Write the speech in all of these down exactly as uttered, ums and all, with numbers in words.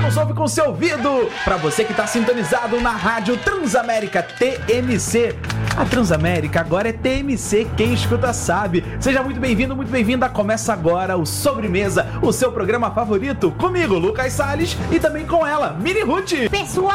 nos ouve com seu ouvido. Para você que está sintonizado na rádio Transamérica T M C. A Transamérica agora é T M C, quem escuta sabe. Seja muito bem-vindo, muito bem-vinda. Começa agora o Sobremesa, o seu programa favorito. Comigo, Lucas Salles, e também com ela, Mini Ruth. Pessoal!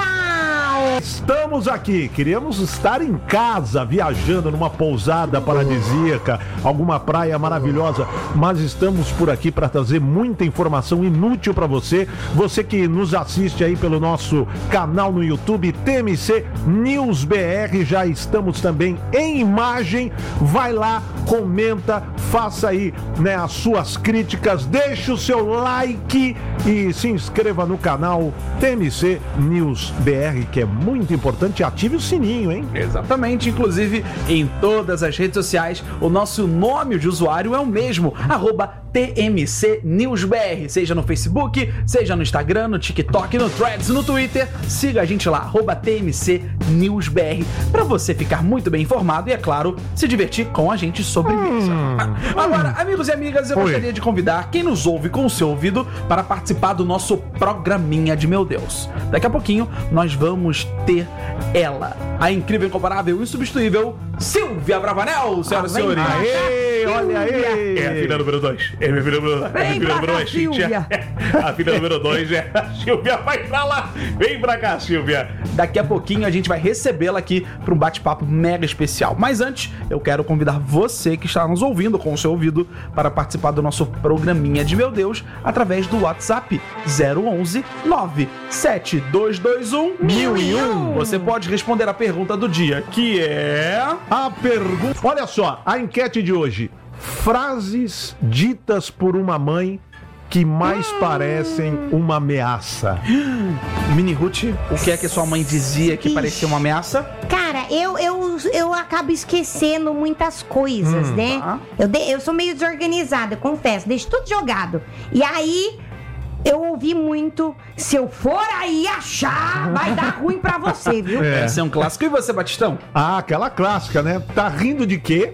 Estamos aqui, queríamos estar em casa, viajando numa pousada paradisíaca, alguma praia maravilhosa, mas estamos por aqui para trazer muita informação inútil para você. Você que nos assiste aí pelo nosso canal no YouTube, T M C News B R, já estamos também em imagem. Vai lá, comenta, faça aí, né, as suas críticas, deixe o seu like e se inscreva no canal T M C News B R, que é muito importante. Ative o sininho, hein? Exatamente, inclusive em todas as redes sociais o nosso nome de usuário é o mesmo, arroba T M C News B R, seja no Facebook, seja no Instagram, no TikTok, no Threads, no Twitter. Siga a gente lá, arroba T M C News B R, para você ficar muito bem informado e, é claro, se divertir com a gente sobremesa. Hum, Agora, hum. amigos e amigas, eu Oi. gostaria de convidar quem nos ouve com o seu ouvido para participar do nosso programinha de Meu Deus. Daqui a pouquinho nós vamos ter ela, a incrível, incomparável, insubstituível Silvia Bravanel, senhoras e senhores. Aê, olha aí. É a filha número dois. É a minha filha número dois. A filha número dois, Silvia. A filha número dois é a Silvia. Vai pra lá. Vem pra cá, Silvia. Daqui a pouquinho a gente vai recebê-la aqui para um bate-papo mega especial. Mas antes, eu quero convidar você que está nos ouvindo com o seu ouvido para participar do nosso programinha de Meu Deus através do WhatsApp zero onze nove sete dois dois um mil e um. Você pode responder a pergunta do dia, que é... A pergunta... Olha só, a enquete de hoje. Frases ditas por uma mãe que mais hum. parecem uma ameaça. Mini Ruth, o que é que sua mãe dizia que Ixi. parecia uma ameaça? Cara, eu, eu, eu acabo esquecendo muitas coisas, hum. né? Tá. Eu, de, eu sou meio desorganizada, confesso. Deixo tudo jogado. E aí... eu ouvi muito, se eu for aí achar, vai dar ruim pra você, viu? É. Esse é um clássico. E você, Batistão? Ah, aquela clássica, né? Tá rindo de quê?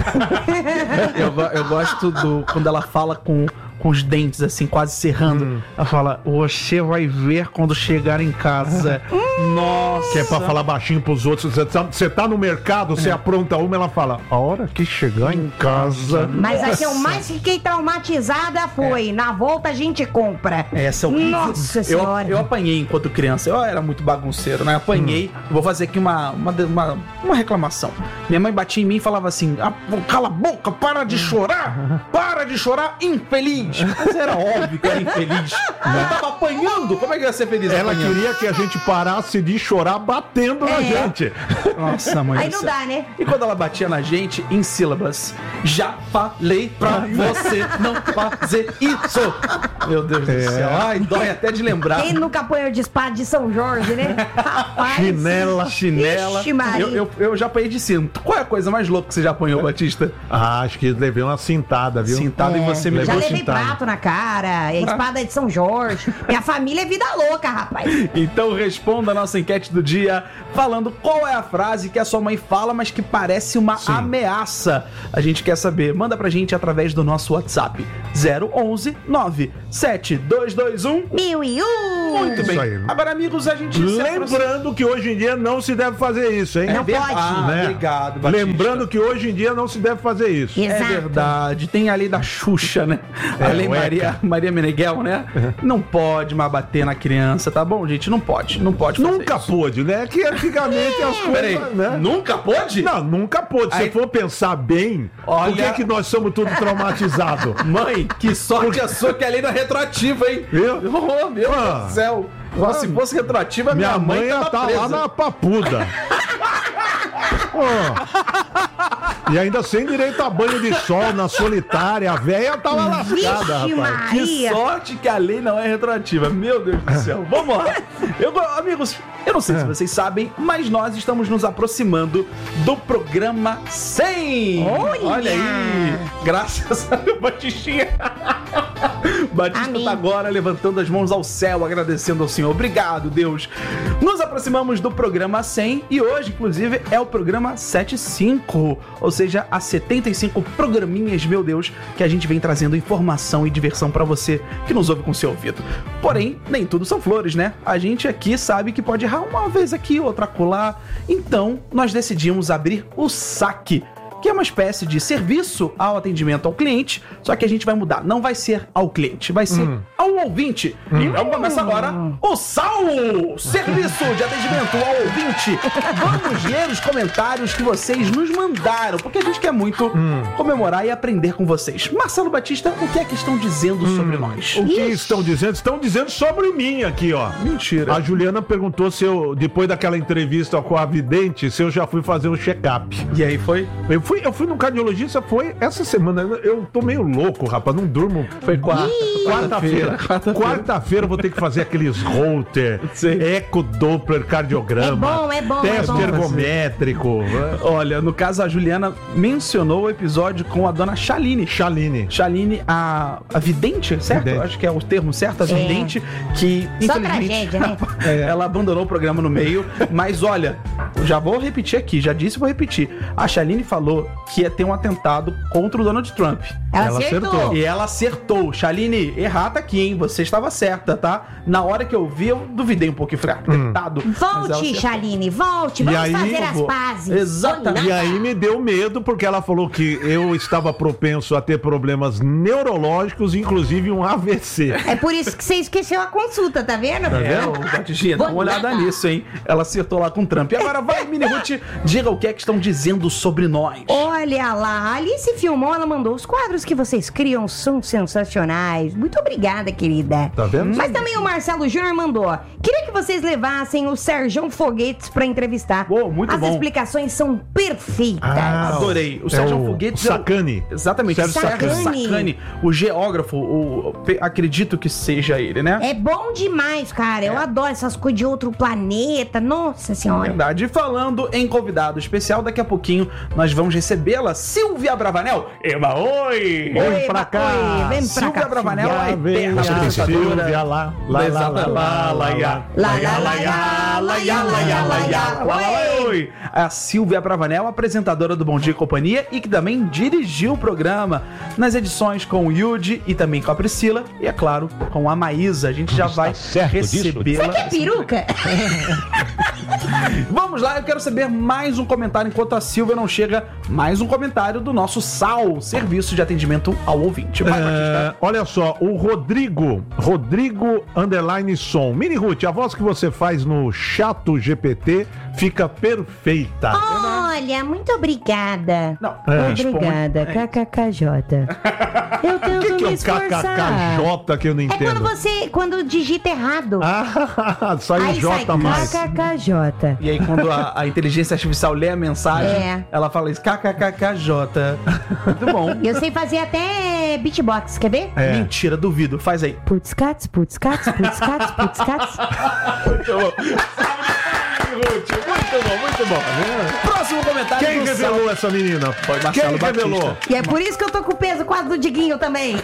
eu, eu gosto do quando ela fala com, com os dentes, assim, quase cerrando. Hum. Ela fala, você vai ver quando chegar em casa. Nossa! Que é pra falar baixinho pros outros. Você tá, você tá no mercado, você é. apronta uma, ela fala, a hora que chegar em casa... Mas a que eu mais fiquei traumatizada foi, é. na volta a gente compra. Essa é horrível. Nossa senhora. Eu, eu apanhei enquanto criança. Eu era muito bagunceiro, né? Apanhei. Hum. Vou fazer aqui uma, uma, uma, uma reclamação. Minha mãe batia em mim e falava assim, ah, cala a boca, para de chorar. Para de chorar, infeliz. Mas era óbvio que eu era infeliz. Eu tava apanhando. Como é que eu ia ser feliz? Ela apanhando? Queria que a gente parasse de chorar batendo é. na gente. Nossa, mãe. Aí não dá, né? E quando ela batia na gente, em sílabas, já falei pra você não fazer isso. Meu Deus é. do céu. Ai, dói até de lembrar. Quem nunca apanhou de espada de São Jorge, né? Rapaz. Chinela. Chinela. Ixi, eu, eu, eu já apanhei de cinto. Qual é a coisa mais louca que você já apanhou, Batista? Ah, acho que levei uma cintada, viu? Cintada é. e você me já levou levei cintada. prato na cara, a espada de São Jorge. Minha família é vida louca, rapaz. Então responda a nossa enquete do dia falando qual é a frase que a sua mãe fala, mas que parece uma Sim. ameaça. A gente quer saber. Manda pra gente através do nosso WhatsApp zero onze nove sete dois dois um mil e um. Muito bem. Aí, agora, amigos, a gente... Lembrando que hoje em dia não se deve fazer isso, hein? Não é pode. Ah, né? Obrigado, Batista. Lembrando que hoje em dia não se deve fazer isso. Exato. É verdade. Tem a lei da Xuxa, né? É, a lei ueca. Maria, Maria Meneghel, né? Não pode mais bater na criança, tá bom, gente? Não pode. Não pode fazer Nunca isso. pôde, né? Que antigamente as coisas... Peraí, né? nunca pôde? Não, nunca pôde. Se Aí... for pensar bem, Olha... por que que nós somos tudo traumatizados? Mãe, que sorte a sua que a lei não é retroativa, hein? Viu? Oh, meu Ah. Deus do céu. Ah. Se fosse retroativa, minha, Minha mãe, mãe ia tava tá presa. lá na papuda. Oh. E ainda sem direito a banho de sol, na solitária. A véia tava lascada, Vixe, rapaz. Que sorte que a lei não é retroativa. Meu Deus do céu. Vamos lá. Eu, amigos, eu não sei se vocês sabem, mas nós estamos nos aproximando do programa cem. Olha, Olha aí. Graças a Deus, Batistinha. Batista Amém. tá agora levantando as mãos ao céu, agradecendo ao Senhor. Obrigado, Deus. Nos aproximamos do programa cem e hoje, inclusive, é o programa setenta e cinco, ou seja, há setenta e cinco programinhas, meu Deus, que a gente vem trazendo informação e diversão pra você que nos ouve com seu ouvido. Porém, nem tudo são flores, né? A gente aqui sabe que pode errar uma vez aqui, outra acolá. Então, nós decidimos abrir o saque, que é uma espécie de serviço ao atendimento ao cliente, só que a gente vai mudar. Não vai ser ao cliente, vai ser hum. ao ouvinte. Hum. Então começa agora o S A U, Serviço de Atendimento ao Ouvinte. Vamos ler os comentários que vocês nos mandaram, porque a gente quer muito hum. comemorar e aprender com vocês. Marcelo Batista, o que é que estão dizendo hum. sobre nós? O que Ixi. estão dizendo? Estão dizendo sobre mim aqui, ó. Mentira. A Juliana perguntou se eu, depois daquela entrevista com a vidente, se eu já fui fazer um check-up. E aí foi? Eu fui Eu fui no cardiologista, foi essa semana. Eu tô meio louco, rapaz. Não durmo. Foi quarta. Quarta-feira. Quarta-feira. Quarta-feira eu vou ter que fazer aqueles Holter, eco-doppler cardiograma. É bom, é bom. Teste é bom. ergométrico. Olha, no caso, a Juliana mencionou o episódio com a dona Chaline. Chaline. Chaline, a, a vidente, certo? Vidente. Acho que é o termo certo, a vidente, é. que Só infelizmente tragédia, né? ela abandonou o programa no meio. Mas olha, já vou repetir aqui, já disse e vou repetir. A Chaline falou que ia ter um atentado contra o Donald Trump. Ela, ela acertou. acertou. E ela acertou. Chaline, errata aqui, hein? Você estava certa, tá? Na hora que eu vi, eu duvidei um pouquinho. Falei, ah, atentado. Hum. Volte, Chaline, volte. Vamos aí, fazer as pazes. Exatamente. E aí me deu medo, porque ela falou que eu estava propenso a ter problemas neurológicos, inclusive um A V C. É por isso que você esqueceu a consulta, tá vendo? Tá vendo? Batistinha, dá uma olhada nisso, hein? Ela acertou lá com o Trump. E agora vai, Mini Ruth, diga o que é que estão dizendo sobre nós. Olha lá, a Alice filmou, ela mandou: os quadros que vocês criam são sensacionais. Muito obrigada, querida. Tá vendo? Mas também o Marcelo Júnior mandou: queria que vocês levassem o Sérgio Foguetes pra entrevistar. Oh, muito As bom. explicações são perfeitas. Ah, adorei. O é Sérgio o Foguetes. Sacani. É o... Exatamente. Sérgio Sérgio Sacani. Sacani. O geógrafo, o... acredito que seja ele, né? É bom demais, cara. Eu É. adoro essas coisas de outro planeta. Nossa senhora. Verdade. E falando em convidado especial, daqui a pouquinho nós vamos recebê-la, Silvia Bravanel. Eba, oi! Vem pra cá. Oi, vem pra Silvia cá. Bravanel, a Vem, eterna apresentadora. Silvia, lá, lá, lá, lá, lá, lá, lá, Lá, lá, lá, lá, lá, lá, lá, lá, lá. Oi! A Silvia Bravanel, apresentadora do Bom Dia e Companhia e que também dirigiu o programa nas edições com o Yudi e também com a Priscila e, é claro, com a Maísa. A gente já vai recebê-la. Você quer peruca? Vamos lá, eu quero saber mais um comentário enquanto a Silvia não chega. Mais um comentário do nosso S A U, Serviço de Atendimento ao Ouvinte. Vai, É, Batista. olha só, o Rodrigo, Rodrigo Underline Som. Mini Ruth, a voz que você faz no Chato G P T fica perfeita. Olha, muito obrigada. Não, É. Obrigada, responde. É. K K K J. Eu O tento que, que é me o esforçar. K K K J que eu não É entendo? quando você, quando digita errado. Ah, sai o Aí J sai mais. K K K J. E aí, quando a, a inteligência artificial lê a mensagem, É. ela fala isso, K K K K J. Muito bom. Eu sei fazer até beatbox, quer ver? É. Mentira, duvido. Faz aí. Putz cats, putz cats, putz cats, putz cats. Muito bom. Muito bom, muito bom. Próximo comentário. Quem do revelou Sal- essa menina? Foi Marcelo Quem revelou? Batista. E é por isso que eu tô com o peso quase do Diguinho também.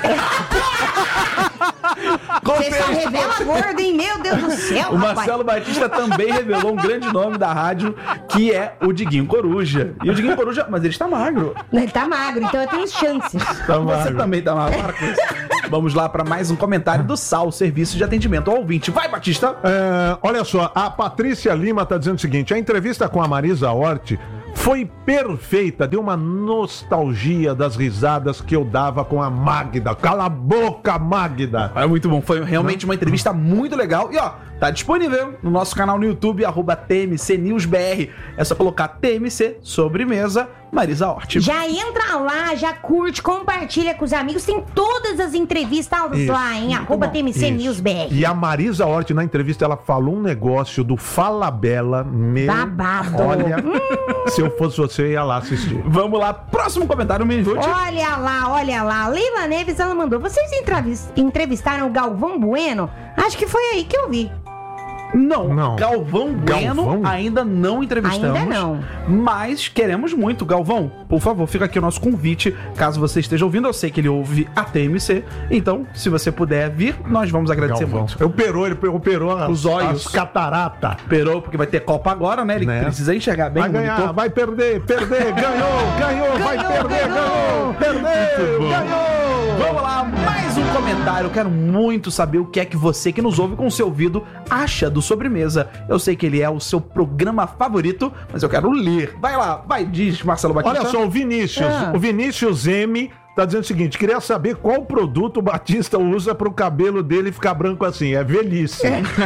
Você só revela gordo, hein? Meu Deus do céu, O rapaz. Marcelo Batista também revelou um grande nome da rádio, que é o Diguinho Coruja. E o Diguinho Coruja, mas ele está magro. Ele tá magro, então eu tenho chances. Tá Você magro. também tá magro. Para com isso. Vamos lá para mais um comentário do S A U, Serviço de Atendimento ao Ouvinte. Vai, Batista! É, olha só, a Patrícia Lima tá dizendo o seguinte: a entrevista com a Marisa Hort foi perfeita, deu uma nostalgia das risadas que eu dava com a Magda. Cala a boca, Magda! É muito bom, foi realmente uma entrevista muito legal. E ó, tá disponível no nosso canal no YouTube, arroba T M C News B R. É só colocar T M C Sobremesa Marisa Hort. Já entra lá, já curte, compartilha com os amigos. Tem todas as entrevistas Isso, lá, hein? Arroba T M C Isso. News B R. E a Marisa Hort, na entrevista, ela falou um negócio do Fala Bela. Meu, Babado. olha, se eu fosse você, eu ia lá assistir. Vamos lá, próximo comentário, Mini Ruth. Olha lá, olha lá. Leila Neves, ela mandou: vocês entrevis- entrevistaram o Galvão Bueno? Acho que foi aí que eu vi. Não, Não. Galvão Bueno Galvão? ainda não entrevistamos. Ainda não. Mas queremos muito. Galvão, por favor, fica aqui o nosso convite. Caso você esteja ouvindo, eu sei que ele ouve a T M C. Então, se você puder vir, nós vamos agradecer Galvão. muito. Operou, ele operou as, Os olhos. as catarata. Esperou, porque vai ter Copa agora, né? Ele Né? precisa enxergar bem Vai o ganhar, monitor. vai perder, perder, ganhou, ganhou, vai Ganhou, perder, ganhou. ganhou, perdeu, ganhou. Vamos lá, mais um comentário. Eu quero muito saber o que é que você que nos ouve com o seu ouvido acha do Sobremesa. Eu sei que ele é o seu programa favorito, mas eu quero ler. Vai lá, vai, diz Marcelo Batista. Olha só, o Vinícius, Ah. o Vinícius M tá dizendo o seguinte, queria saber qual produto o Batista usa pro cabelo dele ficar branco assim, é velhice.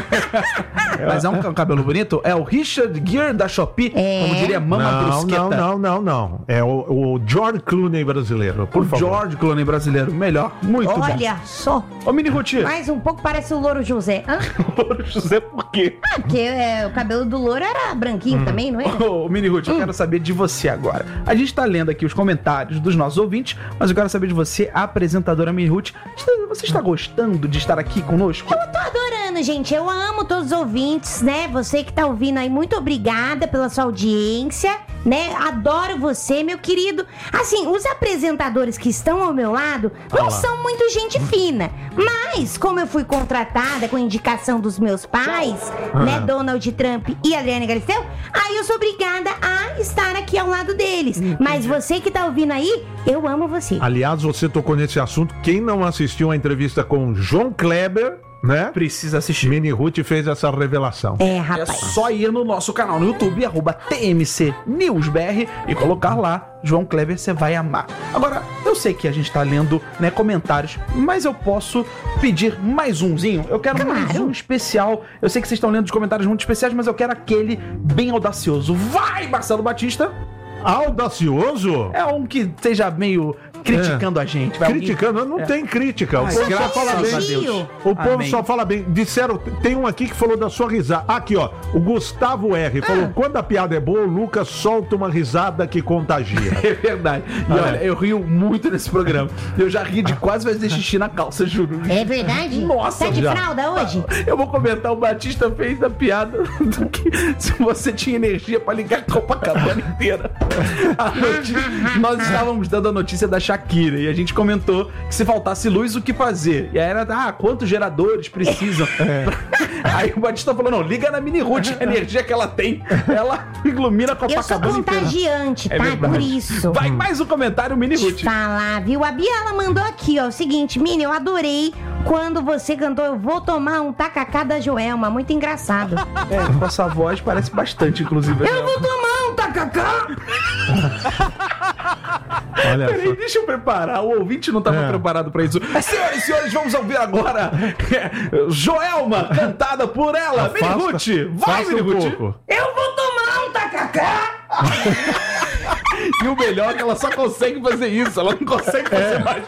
Mas é um cabelo bonito? É o Richard Gere da Shopee, É. como diria Mama Não, Brusqueta. não, não, não, não. É o, o George Clooney brasileiro, por O favor. George Clooney brasileiro, melhor, muito Olha só. bom. Ô, Mini Ruth, Mais um pouco parece o Louro José. Hã? José, por quê? Ah, porque é, o cabelo do Louro era branquinho Hum. também, não era? Ô, Mini Ruth, eu quero saber de você agora. A gente tá lendo aqui os comentários dos nossos ouvintes, mas eu quero saber de você, a apresentadora Mini Ruth. Você está gostando de estar aqui conosco? Eu tô adorando, gente. Eu amo todos os ouvintes, né? Você que tá ouvindo aí, muito obrigada pela sua audiência, né? Adoro você, meu querido. Assim, os apresentadores que estão ao meu lado não lá. são muito gente fina. Mas, como eu fui contratada com indicação dos meus pais, né? Donald Trump e Adriana Galisteu, aí eu sou obrigada a estar aqui ao lado deles. Mas você que tá ouvindo aí, eu amo você. Aliás, você tocou nesse assunto. Quem não assistiu a entrevista com João Kleber, né? Precisa assistir. Mini Ruth fez essa revelação. É, É rapaz. só ir no nosso canal no YouTube, arroba T M C News B R, e colocar lá João Kleber, você vai amar. Agora, eu sei que a gente tá lendo, né, comentários, mas eu posso pedir mais umzinho? Eu quero mais Claro. um especial. Eu sei que vocês estão lendo os comentários muito especiais, mas eu quero aquele bem audacioso. Vai, Marcelo Batista! Audacioso? É um que esteja meio criticando a gente. Vai, alguém- Criticando, não É. tem crítica. O Ai, povo só graças fala a bem. Deus. O povo Amém. só fala bem. Disseram, tem um aqui que falou da sua risada. Aqui, ó. O Gustavo R. falou: quando a piada é boa, o Lucas solta uma risada que contagia. É verdade. E Ah, olha, é. eu rio muito nesse programa. Eu já ri de quase fazer xixi na calça, juro. É verdade? Nossa, Tá de já. fralda hoje? Eu vou comentar, o Batista fez a piada do que se você tinha energia pra ligar a Copacabana inteira. A notícia- nós estávamos dando a notícia da Shakira e a gente comentou que se faltasse luz, o que fazer? E aí era, ah, quantos geradores precisam? Aí o Batista falou, não, liga na Mini Ruth, a energia que ela tem, ela ilumina a Eu sou Copacabana inteira. contagiante, É tá? verdade. Por isso. Vai mais um comentário, Mini Te Ruth. falar, viu? A Bia, ela mandou aqui, ó, o seguinte, Mini, eu adorei quando você cantou Eu Vou Tomar um Tacacá da Joelma, muito engraçado. É, com essa voz parece bastante, inclusive. Eu vou tomar um tacacá! Olha Peraí, só. deixa eu preparar. O ouvinte não estava É. preparado pra isso. Senhoras e senhores, vamos ouvir agora Joelma, cantada por ela. Mini Afasta- Ruth, vai, afasta Mini um Ruth. pouco. Eu vou tomar um tacacá! E o melhor é que ela só consegue fazer isso, ela não consegue fazer mais.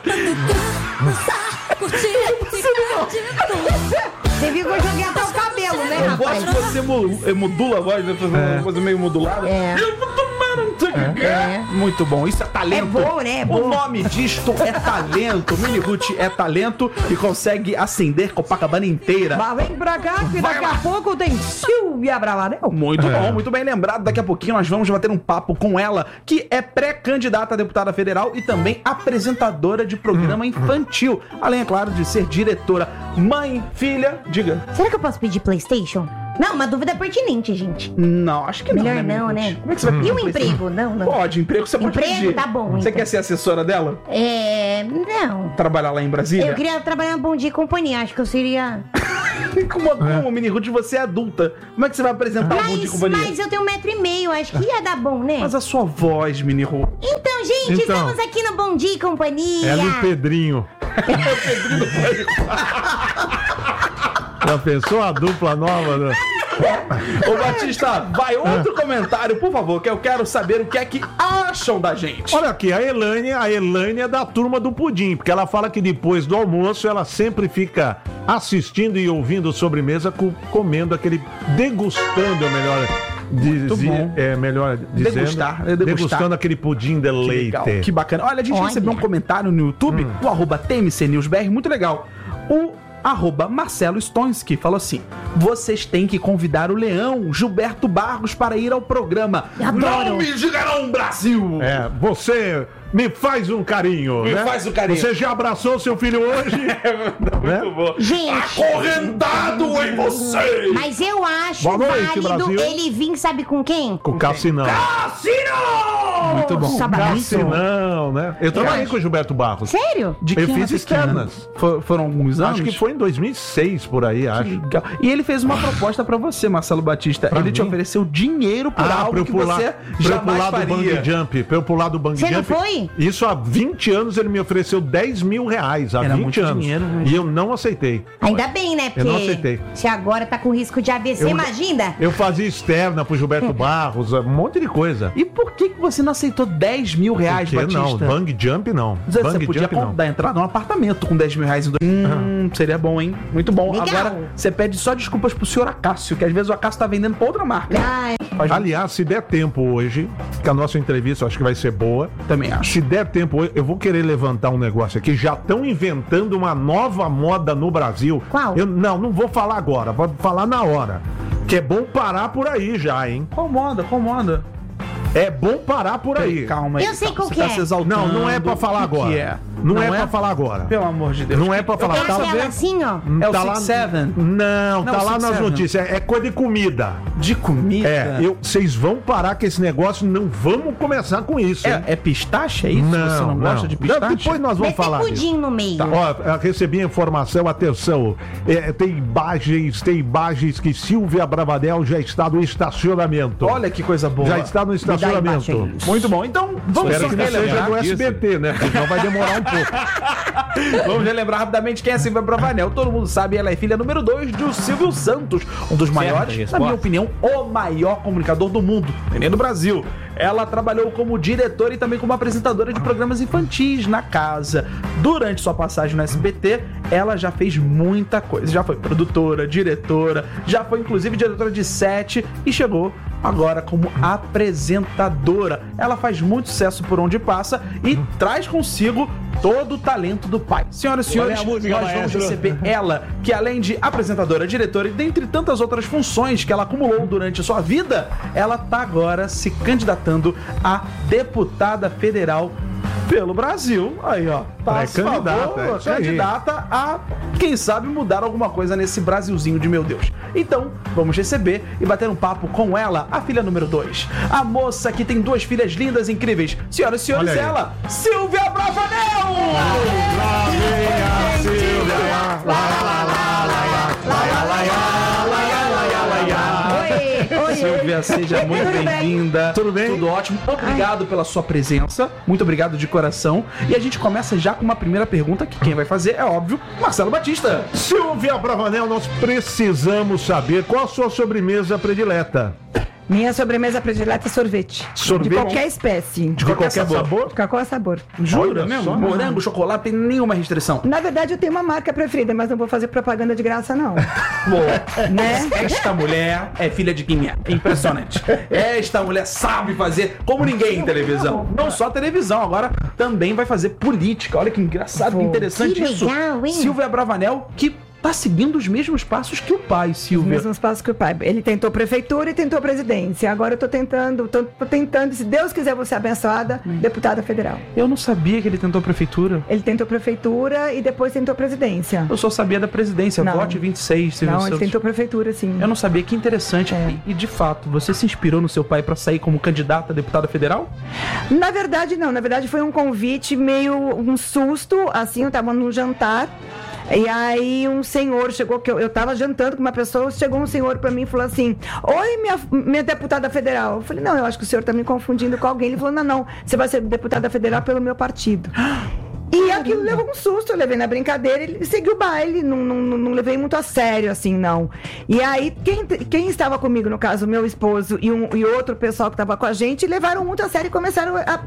Você viu que eu joguei até o cabelo, né, Eu rapaz? gosto que você mo- eh, modula a voz, né? Fazer uma coisa meio modulada. É. Eu vou tomar um tacacá. É. Muito bom, isso é talento. É bom, né? É O bom. nome disto é talento. Mini Ruth é talento e consegue acender Copacabana inteira. Mas vem pra cá que Vai daqui lá. a pouco tem Silvia Bravanel. Muito É. bom, muito bem lembrado. Daqui a pouquinho nós vamos bater um papo com ela, que é pré-candidata a deputada federal e também apresentadora de programa Hum, infantil. Além, é claro, de ser diretora. Mãe, filha, diga. Será que eu posso pedir PlayStation? Não, uma dúvida pertinente, gente. Não, acho que Melhor não, né, não, Mini né? Ruth? Como é que você vai pedir E o um PlayStation? emprego? Não, não. Pode, emprego você pode Emprego? pedir. Tá bom, Você então. quer ser assessora dela? É. Não. Trabalhar lá em Brasília? Eu queria trabalhar no Bom Dia e Companhia. Acho que eu seria. Como, como, Mini Ruth, você é adulta. Como é que você vai apresentar o Bom Dia e Mas, Companhia? mas eu tenho um metro e meio. Acho que ia dar bom, né? Mas a sua voz, Mini Ruth. Então, gente, Então. estamos aqui no Bom Dia e Companhia. Ela e o Pedrinho. Já pensou a dupla nova? Né? Ô, Batista, vai outro comentário, por favor, que eu quero saber o que é que acham da gente. Olha aqui, a Elaine, a Elaine é da turma do pudim, porque ela fala que depois do almoço ela sempre fica assistindo e ouvindo sobremesa, co- comendo aquele, degustando, é melhor dizer, bom. é melhor dizendo, Degustar, é degustar. degustando aquele pudim de Que legal, leite. que bacana. Olha, a gente Olha. recebeu um comentário no YouTube, Hum. o arroba T M C News B R, muito legal. O arroba Marcelo Stonski, falou assim: vocês têm que convidar o Leão Gilberto Barros para ir ao programa. Adoro. Não me diga não, Brasil! É, você me faz um carinho, Me né? faz um carinho. Você já abraçou seu filho hoje? Muito bom. Gente. Acorrentado em você! Mas eu acho Boa noite, válido Brasil. ele vir, sabe com quem? Com o Cassinão. Cassino! Muito bom. Sabe isso? Cassinão, né? Eu trabalhei acho. com o Gilberto Barros. Sério? De Eu quem fiz era pequeno? externas. For- foram alguns anos? Acho que foi em dois mil e seis, por aí, acho. Legal. E ele fez uma proposta pra você, Marcelo Batista. Pra ele te mim? ofereceu dinheiro por Ah, pra algo eu que pular, você pra eu jamais pular do faria. bungee jump. Pra eu pular do bungee Você não jump. foi? Isso há vinte anos ele me ofereceu dez mil reais. Há Era vinte muito anos. dinheiro, né? E eu não aceitei. Ainda bem, né? Eu não Porque aceitei. se agora tá com risco de A V C, Eu- imagina. Eu fazia externa pro Gilberto Barros, um monte de coisa. E por que, que você não aceitou dez mil reais, Por que Batista? não? Bang jump não. Você Bang podia jump não. dar entrada num apartamento com dez mil reais em dois. Hum, seria bom, hein? Muito bom. Legal. Agora, você pede só desculpas pro senhor Acácio, que às vezes o Acácio tá vendendo pra outra marca. Ai, Faz- Aliás, se der tempo hoje, que a nossa entrevista eu acho que vai ser boa. Também acho. Se der tempo hoje, eu vou querer levantar um negócio aqui. Já estão inventando uma nova moda no Brasil. Qual? Eu, não, não vou falar agora, vou falar na hora. Que é bom parar por aí já, hein? Qual moda? Qual moda? É bom parar por aí. Calma aí. Eu sei calma. qual Você que tá é. se exaltando. Não, não é pra O falar que agora. que é? Não, é, pra falar agora. Pelo amor de Deus. Não é pra falar. é Tá aquela vendo? assim, ó. É o Tá Six lá- Seven? Não, Não, tá o lá Six nas Seven. notícias. É coisa de comida. De comida? É, eu, vocês vão parar com esse negócio, não vamos começar com isso. hein? É, é pistache? É isso? Você não gosta de pistache? Depois nós vamos Vai ter falar disso. pudim no meio. Tá, ó, eu recebi a informação, atenção, é, tem imagens, tem imagens que Silvia Bravanel já está no estacionamento. Olha que coisa boa. Já está no imagem estacionamento. aí. Muito bom. Então, vamos Espero só que não seja relembrar. do S B T, né? Porque senão vai demorar um pouco. Vamos relembrar rapidamente quem é Silvia Bravanel. Todo mundo sabe, ela é filha número dois do Silvio Santos, um dos maiores, na minha opinião, o maior comunicador do mundo, e nem do Brasil. Ela trabalhou como diretora e também como apresentadora de programas infantis na casa. Durante sua passagem no S B T, ela já fez muita coisa. Já foi produtora, diretora, já foi inclusive diretora de set e chegou agora como apresentadora. Ela faz muito sucesso por onde passa e traz consigo todo o talento do pai. Senhoras e senhores, nós vamos receber ela, que além de apresentadora, diretora e dentre tantas outras funções que ela acumulou durante a sua vida, ela tá agora se candidatando a deputada federal pelo Brasil. Aí, ó. Tá a Pré-candidata, favor, é isso aí. candidata a, quem sabe, mudar alguma coisa nesse Brasilzinho de meu Deus. Então, vamos receber e bater um papo com ela, a filha número dois. A moça que tem duas filhas lindas e incríveis. Senhoras e senhores, Olha aí. ela, Silvia Bravanel! Oi, oi, Silvia, seja muito Tudo bem? bem-vinda. Tudo bem? Tudo ótimo. Obrigado pela sua presença. Muito obrigado de coração. E a gente começa já com uma primeira pergunta, que quem vai fazer é óbvio, Marcelo Batista. Silvia Bravanel, nós precisamos saber qual a sua sobremesa predileta. Minha sobremesa predileta é sorvete. Sorvete? De qualquer espécie. De qualquer qualquer, sabor. sabor? De qualquer sabor. Jura Olha mesmo? só. Morango, chocolate, tem nenhuma restrição. Na verdade, eu tenho uma marca preferida, mas não vou fazer propaganda de graça, não. Pô, Né? esta mulher é filha de quem é. Impressionante. Esta mulher sabe fazer como ninguém em televisão. Não só televisão, agora também vai fazer política. Olha que engraçado, que Pô, interessante que isso. legal, hein? Silvia Bravanel, que tá seguindo os mesmos passos que o pai, Os Silvia. mesmos passos que o pai. Ele tentou prefeitura e tentou presidência. Agora eu tô tentando, tô, tô tentando, se Deus quiser, vou ser abençoada, deputada federal. Eu não sabia que ele tentou prefeitura. Ele tentou prefeitura e depois tentou presidência. Eu só sabia da presidência. Não. Vote vinte e seis, Silvio Não, ele Santos. tentou prefeitura, sim. Eu não sabia, que interessante. É. E, e, de fato, você se inspirou no seu pai pra sair como candidata a deputada federal? Na verdade, não. Na verdade, foi um convite meio um susto, assim, eu tava num jantar. E aí um senhor chegou, que eu, eu tava jantando com uma pessoa, chegou um senhor pra mim e falou assim: oi, minha, minha deputada federal. Eu falei, não, eu acho que o senhor tá me confundindo com alguém. Ele falou, não, não, você vai ser deputada federal pelo meu partido. E aquilo levou um susto, eu levei na brincadeira, ele seguiu o baile, não, não, não, não levei muito a sério, assim, não. E aí, quem, quem estava comigo, no caso, meu esposo e, um, e outro pessoal que estava com a gente, levaram muito a sério e começaram a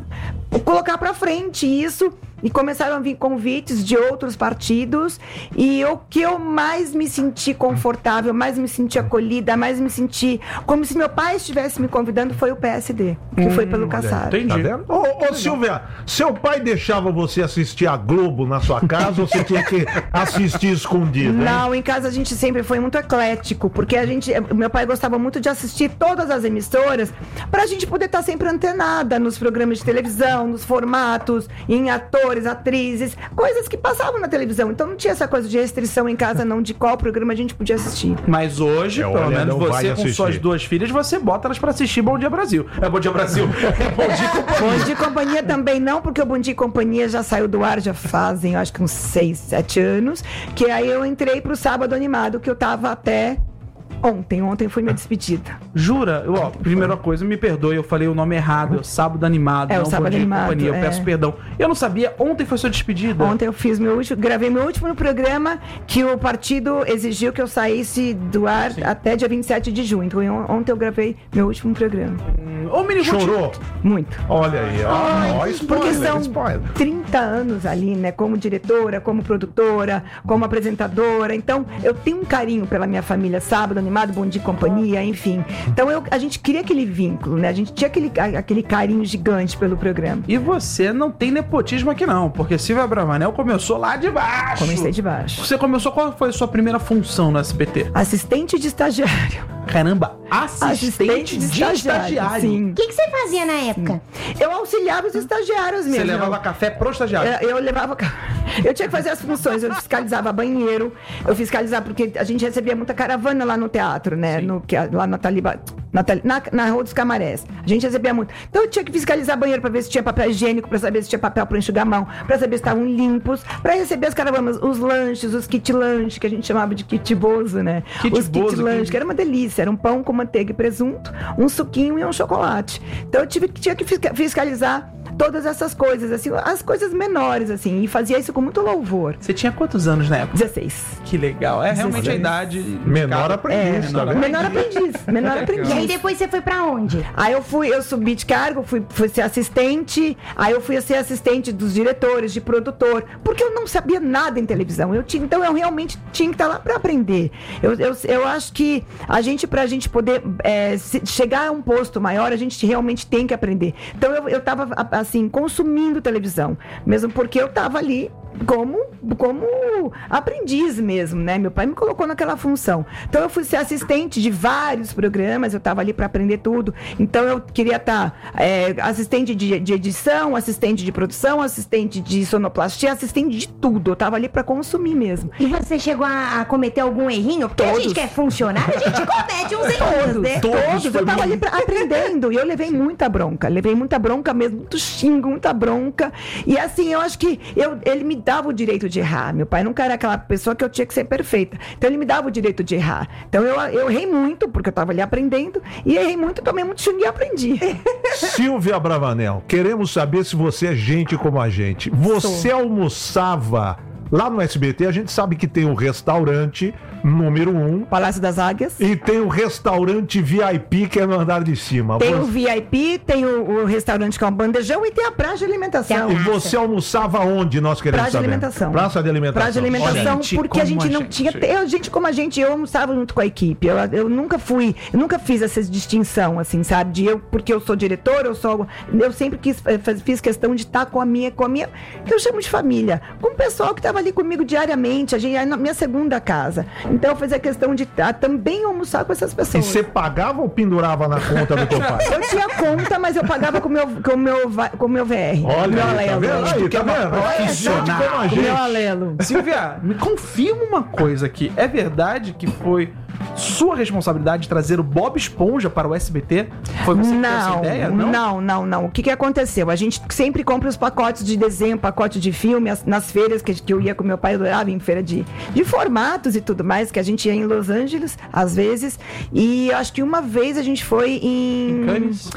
colocar pra frente isso. E começaram a vir convites de outros partidos. E o que eu mais me senti confortável, mais me senti acolhida, mais me senti como se meu pai estivesse me convidando, foi o P S D, que hum, foi pelo Kassab. Tá vendo? Ô, ô Silvia, seu pai deixava você assistir a Globo na sua casa ou você tinha que assistir escondido? Hein? Não, em casa a gente sempre foi muito eclético, porque a gente, meu pai gostava muito de assistir todas as emissoras pra gente poder estar sempre antenada nos programas de televisão, nos formatos, em atores, atrizes, coisas que passavam na televisão. Então não tinha essa coisa de restrição em casa, não, de qual programa a gente podia assistir. Mas hoje, é, pelo menos você com suas duas filhas, você bota elas pra assistir Bom Dia Brasil. É Bom Dia Brasil. É Bom Dia Companhia. Bom Dia Companhia também não, porque o Bom Dia Companhia já saiu do ar, já fazem, acho que uns seis, sete anos, que aí eu entrei pro Sábado Animado, que eu tava até... Ontem, ontem foi minha despedida. Jura? Eu, ó, primeira coisa, me perdoe, eu falei o nome errado, é o Sábado Animado, é, não o Sábado Bom Dia Animado, Companhia, eu é. peço perdão. Eu não sabia, ontem foi sua despedida. Ontem eu fiz meu último, gravei meu último programa, que o partido exigiu que eu saísse do ar Sim. até dia vinte e sete de junho. Então ontem eu gravei meu último programa. Hum, ô, menino, chorou? Muito. Olha aí, ó. Ai, ó spoiler, porque são spoiler. trinta anos ali, né? Como diretora, como produtora, como apresentadora. Então, eu tenho um carinho pela minha família. Sábado Animado, Bom Dia Companhia, enfim. Então, eu, a gente queria aquele vínculo, né? A gente tinha aquele, aquele carinho gigante pelo programa. E você não tem nepotismo aqui, não, porque Silvia Abravanel começou lá de baixo. Comecei de baixo. Você começou, qual foi a sua primeira função no S B T? Assistente de estagiário. Caramba, assistente, assistente de, de estagiário. estagiário. Sim. O que, que você fazia na época? Sim. Eu auxiliava os estagiários mesmo. Você levava eu, café pro estagiário? Eu, eu levava... Eu tinha que fazer as funções. Eu fiscalizava banheiro, eu fiscalizava, porque a gente recebia muita caravana lá no teatro, né? No, lá na Taliba... Na, na, na Rua dos Camarés. A gente recebia muito. Então eu tinha que fiscalizar banheiro pra ver se tinha papel higiênico, pra saber se tinha papel pra enxugar a mão, pra saber se estavam limpos, pra receber as caravanas, os lanches, os kit lanche, que a gente chamava de kit bozo, né? Kit os bozo, kit lanche, que... que era uma delícia. Era um pão com manteiga e presunto, um suquinho e um chocolate. Então eu tive, tinha que fiscalizar todas essas coisas, assim, as coisas menores, assim, e fazia isso com muito louvor. Você tinha quantos anos na época? dezesseis. Que legal. É realmente dezesseis. A idade... Menor aprendiz. É, menor, menor aprendiz. Menor aprendiz. E aí depois você foi pra onde? Aí eu fui, eu subi de cargo, fui, fui ser assistente, aí eu fui ser assistente dos diretores, de produtor, porque eu não sabia nada em televisão. Eu tinha, então eu realmente tinha que estar lá para aprender. Eu, eu, eu acho que a gente, pra gente poder é, se, chegar a um posto maior, a gente realmente tem que aprender. Então eu, eu tava, assim, consumindo televisão, mesmo porque eu tava ali como, como aprendiz mesmo, né? Meu pai me colocou naquela função. Então eu fui ser assistente de vários programas, eu estava ali para aprender tudo. Então eu queria estar é, assistente de, de edição, assistente de produção, assistente de sonoplastia, assistente de tudo. Eu estava ali para consumir mesmo. E você chegou a, a cometer algum errinho? Porque Todos. a gente quer funcionar, a gente comete uns erros, Todos, né? todos. Todos Eu estava ali pra, aprendendo e eu levei muita bronca. Levei muita bronca mesmo, muito xingo, muita bronca. E assim, eu acho que eu, ele me dava o direito de errar. Meu pai nunca era aquela pessoa que eu tinha que ser perfeita. Então ele me dava o direito de errar. Então eu, eu errei muito, porque eu estava ali aprendendo, e errei muito, tomei muito xingo e aprendi. Silvia Abravanel, queremos saber se você é gente como a gente. Você Sou. almoçava lá no S B T, a gente sabe que tem o restaurante número um. Palácio das Águias. E tem o restaurante V I P, que é no andar de cima. Tem você... o V I P, tem o, o restaurante que é um bandejão e tem a praça de alimentação. E você almoçava onde, nós queremos Praça de saber? alimentação. Praça de alimentação. Praça de alimentação, Gente porque a como gente a não gente. tinha... Eu, gente como a gente, eu almoçava junto com a equipe. Eu, eu nunca fui... Eu nunca fiz essa distinção, assim, sabe? De eu, porque eu sou diretora, eu sou... Eu sempre quis, fiz questão de estar com a minha... Com a minha, que eu chamo de família. Com o pessoal que estava ali comigo diariamente. A gente, a minha segunda casa. Então eu fazia questão de tá, também almoçar com essas E pessoas. você pagava ou pendurava na conta do teu pai? Eu tinha conta, mas eu pagava com meu, com meu, va- com meu V R. Olha, meu aí, tá alelo. vendo? Aí, tá vendo? Olha, Gente como a Com meu gente. alelo. Silvia, me confirma uma coisa aqui. É verdade que foi sua responsabilidade trazer o Bob Esponja para o S B T? Foi você que teve essa Não, ideia? não, não, não. O que que aconteceu? A gente sempre compra os pacotes de desenho, pacote de filme, as- nas feiras que, que eu ia com meu pai, eu adorava em feira de, de formatos e tudo mais, que a gente ia em Los Angeles, às vezes, e acho que uma vez a gente foi em... Em Cannes?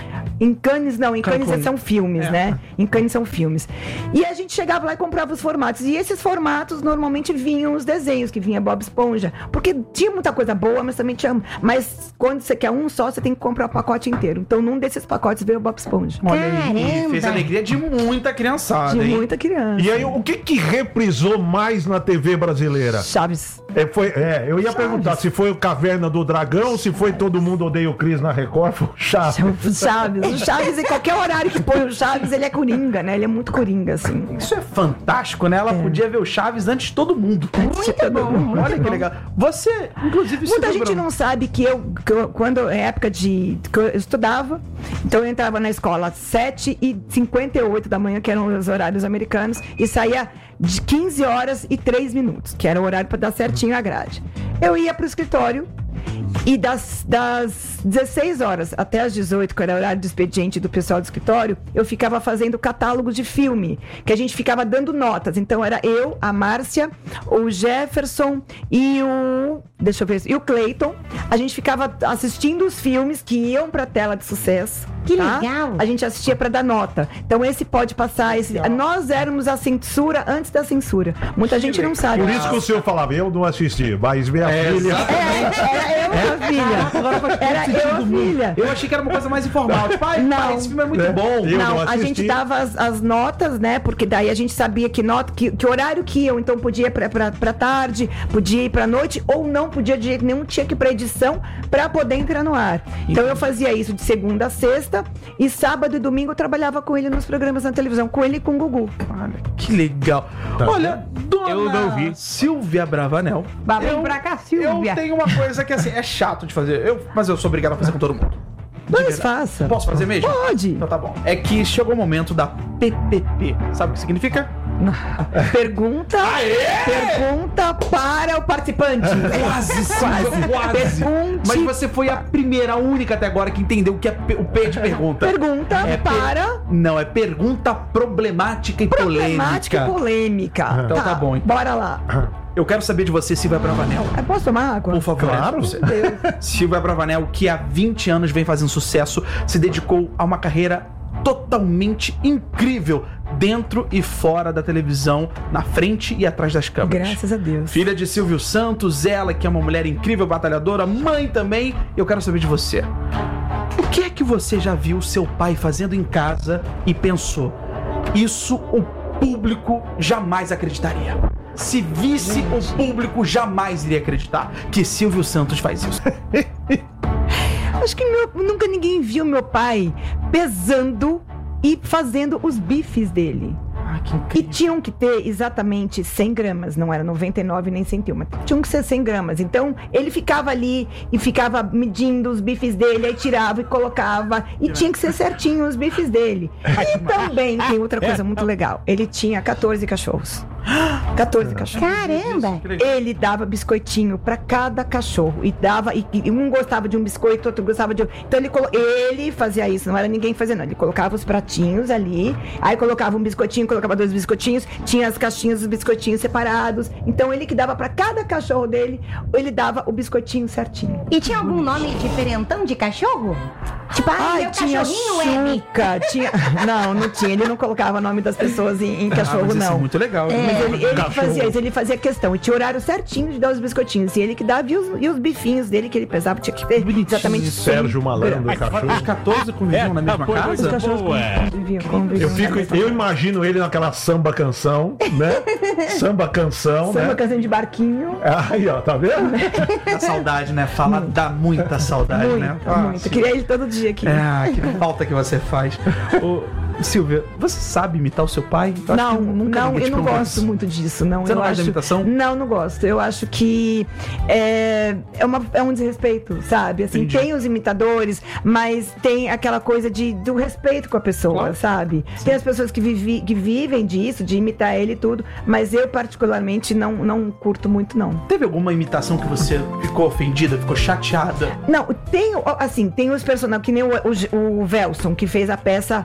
Em Cannes, não. Em Cannes Cancún. são filmes, É. né? Em Cannes são filmes. E a gente chegava lá e comprava os formatos. E esses formatos normalmente vinham os desenhos, que vinha Bob Esponja. Porque tinha muita coisa boa, mas também tinha... Mas quando você quer um só, você tem que comprar o pacote inteiro. Então, num desses pacotes veio o Bob Esponja. Olha aí, Caramba. fez a alegria de muita criançada, De hein? muita criança. E aí, o que que reprisou mais na T V brasileira? Chaves. É, foi, é, eu ia perguntar se foi o Caverna do Dragão, se foi Todo Mundo Odeia o Cris na Record, foi o Chaves. O Chaves. O Chaves, em qualquer horário que põe o Chaves, ele é coringa, né? Ele é muito coringa, assim. Isso é fantástico, né? Ela podia ver o Chaves antes de todo mundo. Muito bom. Olha que legal. Você, inclusive, Muita se gente lembrou- não sabe que eu, que eu- quando é época de. Que eu estudava, então eu entrava na escola às sete e cinquenta e oito da manhã, que eram os horários americanos, e saía de quinze horas e três minutos, que era o horário para dar certinho a grade. Eu ia pro escritório. E das, das dezesseis horas até as dezoito, que era o horário do expediente do pessoal do escritório, eu ficava fazendo catálogo de filme, que a gente ficava dando notas. Então era eu, a Márcia, o Jefferson e o... Deixa eu ver... E o Clayton. A gente ficava assistindo os filmes que iam pra tela de sucesso. Que tá? legal. A gente assistia pra dar nota. Então esse pode passar... Esse... Nós éramos a censura antes da censura. Muita gente não sabe. Por isso que o senhor falava, eu não assisti, mas minha filha... É, era eu a filha. Era eu a filha. Eu achei que era uma coisa mais informal. Tipo, ai, Não. pai, esse filme é muito É. bom. Eu não, não a assisti. gente dava as, as notas, né? Porque daí a gente sabia que nota, que, que horário que iam, então podia ir pra, pra, pra tarde, podia ir pra noite, ou não podia de jeito nenhum, tinha que ir pra edição pra poder entrar no ar. Então eu fazia isso de segunda a sexta, e sábado e domingo eu trabalhava com ele nos programas na televisão, com ele e com o Gugu. Olha, que legal. Tá Olha, dona Eu não vi. Silvia Bravanel. Vem eu, pra cá, eu Silvia. tenho uma coisa que assim, é chato de fazer, eu, mas eu sou obrigado a fazer com todo mundo. De Mas verdade. faça. Posso fazer mesmo? Pode. Então tá bom. É que chegou o momento da P P P. Sabe o que significa? Pergunta, pergunta para o participante. Quase, Silvia, quase. Pergunte. Mas você foi a primeira, a única até agora que entendeu o que é P- o P de pergunta. Pergunta É per- para Não, é pergunta problemática e problemática e polêmica. polêmica. Então tá bom, então. Bora lá. Eu quero saber de você, Silvia Bravanel. Eu posso tomar água? Por favor. Claro. Você. Silvia Bravanel, que há vinte anos vem fazendo sucesso, se dedicou a uma carreira totalmente incrível dentro e fora da televisão, na frente e atrás das câmeras. Graças a Deus. Filha de Silvio Santos, ela que é uma mulher incrível, batalhadora, mãe também. Eu quero saber de você. O que é que você já viu seu pai fazendo em casa e pensou, isso o público jamais acreditaria? Se visse, o público jamais iria acreditar que Silvio Santos faz isso. Acho que meu- nunca ninguém viu meu pai pesando e fazendo os bifes dele. Ah, que E incrível. tinham que ter exatamente cem gramas, não era noventa e nove nem cento e um, mas tinham que ser cem gramas. Então, ele ficava ali e ficava medindo os bifes dele, aí tirava e colocava, e tinha que ser certinho os bifes dele. E também tem outra coisa muito legal, ele tinha quatorze cachorros. quatorze cachorros. Caramba. Que legal. Ele dava biscoitinho pra cada cachorro e dava e, e um gostava de um biscoito, outro gostava de outro. Então ele colo- ele fazia isso, não era ninguém fazendo, ele colocava os pratinhos ali, aí colocava um biscoitinho, colocava dois biscoitinhos, tinha as caixinhas dos biscoitinhos separados. Então ele que dava pra cada cachorro dele, ele dava o biscoitinho certinho. E tinha algum nome diferentão de cachorro? Tipo, ah, meu tinha cachorrinho Web. Chuca, tinha. Não, não tinha. Ele não colocava o nome das pessoas em, em cachorro, Ah, mas isso não. é muito legal. Mas né? ele, ele Cachorro. fazia isso, ele fazia questão. E tinha horário certinho de dar os biscoitinhos. E ele que dava, e os, e os bifinhos dele que ele pesava, tinha que ter Bonitinho. exatamente cem Sérgio Malandro, gramas. cachorro. Os quatorze conviviam na mesma foi casa? Os cachorros Boa. conviviam, conviviam Eu, na fico, mesma eu casa. imagino ele naquela samba canção, né? Samba canção, Samba né? canção de barquinho. Aí, ó, tá vendo? A saudade, né? Fala dá muita saudade, Muito, né? muito. Eu queria ele todo dia aqui. É, que falta que você faz. Ô, Silvia, você sabe imitar o seu pai? Eu acho Não, que nunca não, ninguém te eu não perguntou gosto isso. muito disso, não. Você eu não gosta acho, da imitação? Não, não gosto. Eu acho que é, é, uma, é um desrespeito, sabe? Assim, Entendi. tem os imitadores, mas tem aquela coisa de, do respeito com a pessoa, Claro. sabe? Tem as pessoas que, vivi, que vivem disso, de imitar ele e tudo, mas eu particularmente não, não curto muito, não. Teve alguma imitação que você ficou ofendida, ficou chateada? Não, tem, assim, tem os personagens, que nem o, o, o Velson, que fez a peça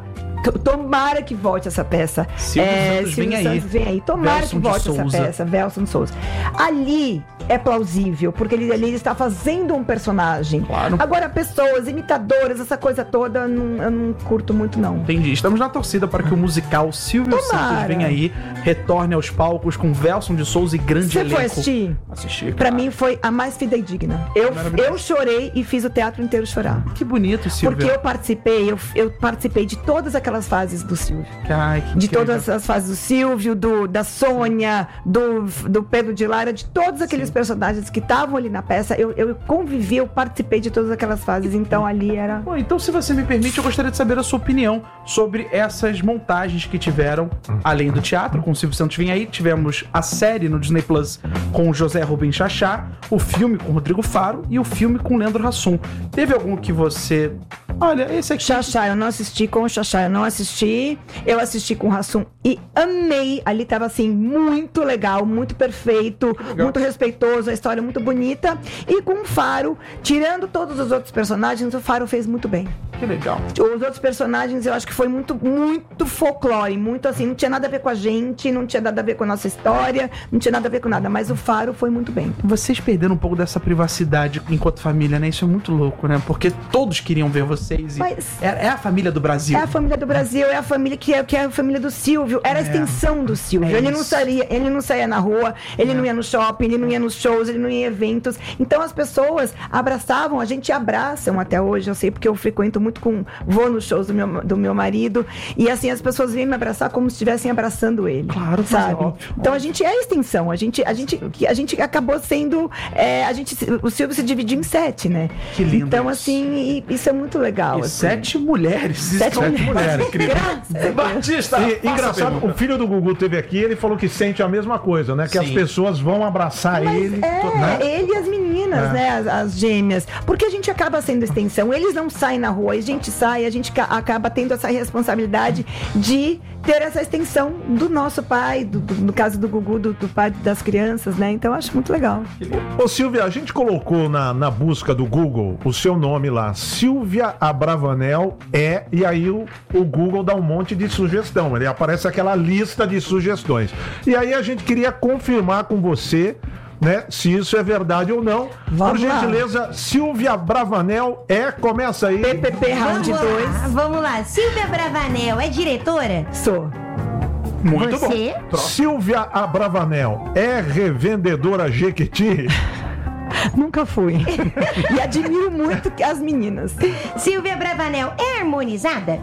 T- Tomara que volte essa peça. Silvio Santos vem aí. Santos vem aí. Tomara Velson que volte de essa Souza. peça. Velson de Souza. Ali é plausível, porque ele, ali ele está fazendo um personagem. Claro. Agora, pessoas, imitadoras, essa coisa toda, eu não, eu não curto muito, não. Entendi. Estamos na torcida para que o musical Silvio Tomara. Santos venha aí, retorne aos palcos com Velson de Souza e grande Você elenco. foi assistir? Assisti, Pra claro. mim foi a mais fidedigna. Eu, Maravilhoso. eu chorei e fiz o teatro inteiro chorar. Que bonito, Silvio. Porque eu participei, eu, eu participei de todas aquelas fases do Silvio. Ai, que De incrível. todas as fases do Silvio, do, da Sônia, do, do Pedro de Lara, de todos aqueles Sim. personagens que estavam ali na peça. Eu, eu convivi, eu participei de todas aquelas fases. Então ali era. Bom, então, se você me permite, eu gostaria de saber a sua opinião sobre essas montagens que tiveram, além do teatro, com o Silvio Santos Vem Aí, tivemos a série no Disney Plus com o José Rubem Chachá, o filme com o Rodrigo Faro e o filme com o Leandro Hassum. Teve algum que você... Olha, esse aqui... Xaxá, eu não assisti com o Xaxá, eu não assisti. Eu assisti com o Hassum e amei. Ali tava assim, muito legal, muito perfeito, muito respeitoso, a história muito bonita. E com o Faro, tirando todos os outros personagens, o Faro fez muito bem. Que legal. Os outros personagens eu acho que foi muito, muito folclore, muito assim, não tinha nada a ver com a gente, não tinha nada a ver com a nossa história, não tinha nada a ver com nada, mas o Faro foi muito bem. Vocês perderam um pouco dessa privacidade enquanto família, né? Isso é muito louco, né? Porque todos queriam ver vocês e Mas- é, é a família do Brasil. É a família do Brasil, é a família que é, que é a família do Silvio, era a extensão do Silvio. É ele não isso. saía, ele não saía na rua, ele não ia no shopping, ele não ia nos shows, ele não ia em eventos. Então as pessoas abraçavam, a gente abraçam até hoje, eu sei porque eu frequento muito com, vou nos shows do meu, do meu marido, e assim as pessoas vêm me abraçar como se estivessem abraçando ele. Claro, mas sabe? é óbvio, Então a gente é a extensão, a gente, a gente, a gente acabou sendo, é, a gente, o Silvio se dividiu em sete, né? Que lindo Então isso. assim, e- isso é muito legal. E assim. sete mulheres. Sete Isso é mulheres. mulheres. Incrível. Graças a Deus. Batista, E, faça a engraçado, pergunta. o filho do Gugu teve aqui, ele falou que sente a mesma coisa, né? Que Sim. as pessoas vão abraçar Mas ele. é, né? ele e as meninas, É. né? As, as gêmeas. Porque a gente acaba sendo extensão. Eles não saem na rua, a gente sai, a gente ca- acaba tendo essa responsabilidade de ter essa extensão do nosso pai, do, do- no caso do Gugu, do, do pai das crianças, né? Então eu acho muito legal. Ô Silvia, a gente colocou na, na busca do Google o seu nome lá, Silvia Abravanel é, e aí o, o Google dá um monte de sugestão, ele aparece aquela lista de sugestões. E aí a gente queria confirmar com você, né, se isso é verdade ou não. Vamos Por lá. gentileza, Silvia Bravanel é, começa aí. P P P Round Vamos dois. lá, vamos lá. Silvia Bravanel é diretora? Sou. Muito Você? bom. Silvia Abravanel é revendedora Jequiti? Nunca fui. E admiro muito que as meninas. Silvia Bravanel é harmonizada?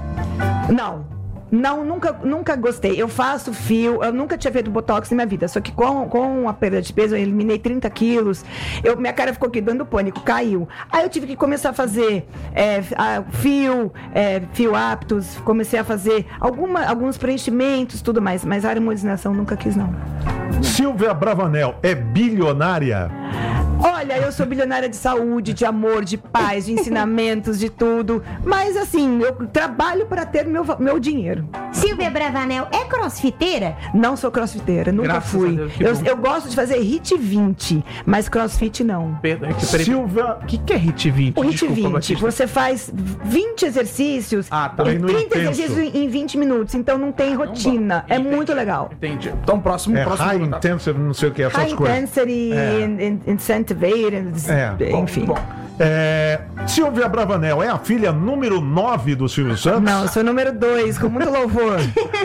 Não. Não, nunca, nunca gostei. Eu faço fio, eu nunca tinha feito botox na minha vida. Só que com, com a perda de peso, eu eliminei trinta quilos. Eu, minha cara ficou aqui dando pânico, caiu. Aí eu tive que começar a fazer é, a- fio, é, fio aptos, comecei a fazer alguma, alguns preenchimentos, tudo mais. Mas a harmonização nunca quis, não. Silvia Bravanel é bilionária? Olha, eu sou bilionária de saúde, de amor, de paz, de ensinamentos, de tudo. Mas assim, eu trabalho para ter meu, meu dinheiro. Silvia Bravanel é crossfiteira? Não sou crossfiteira, nunca Graças fui. a Deus, que eu, bom. eu gosto de fazer hit vinte, mas crossfit não. Perdão, é que peraí. Silvia. O que, que é Hit vinte? O hit Desculpa, vinte, Batista. você faz vinte exercícios, Ah, tá. Aí no trinta intenso. exercícios em vinte minutos, então não tem rotina. É Entendi. muito legal. Entendi. Então, próximo, É próximo. high pergunta. intensive, não sei o que, essas High coisas. intensity, É. in- in- incentivated, É, Bom, enfim. bom. É, Silvia Bravanel é a filha número nove do Silvio Santos? Não, eu sou número dois, com muito louvor.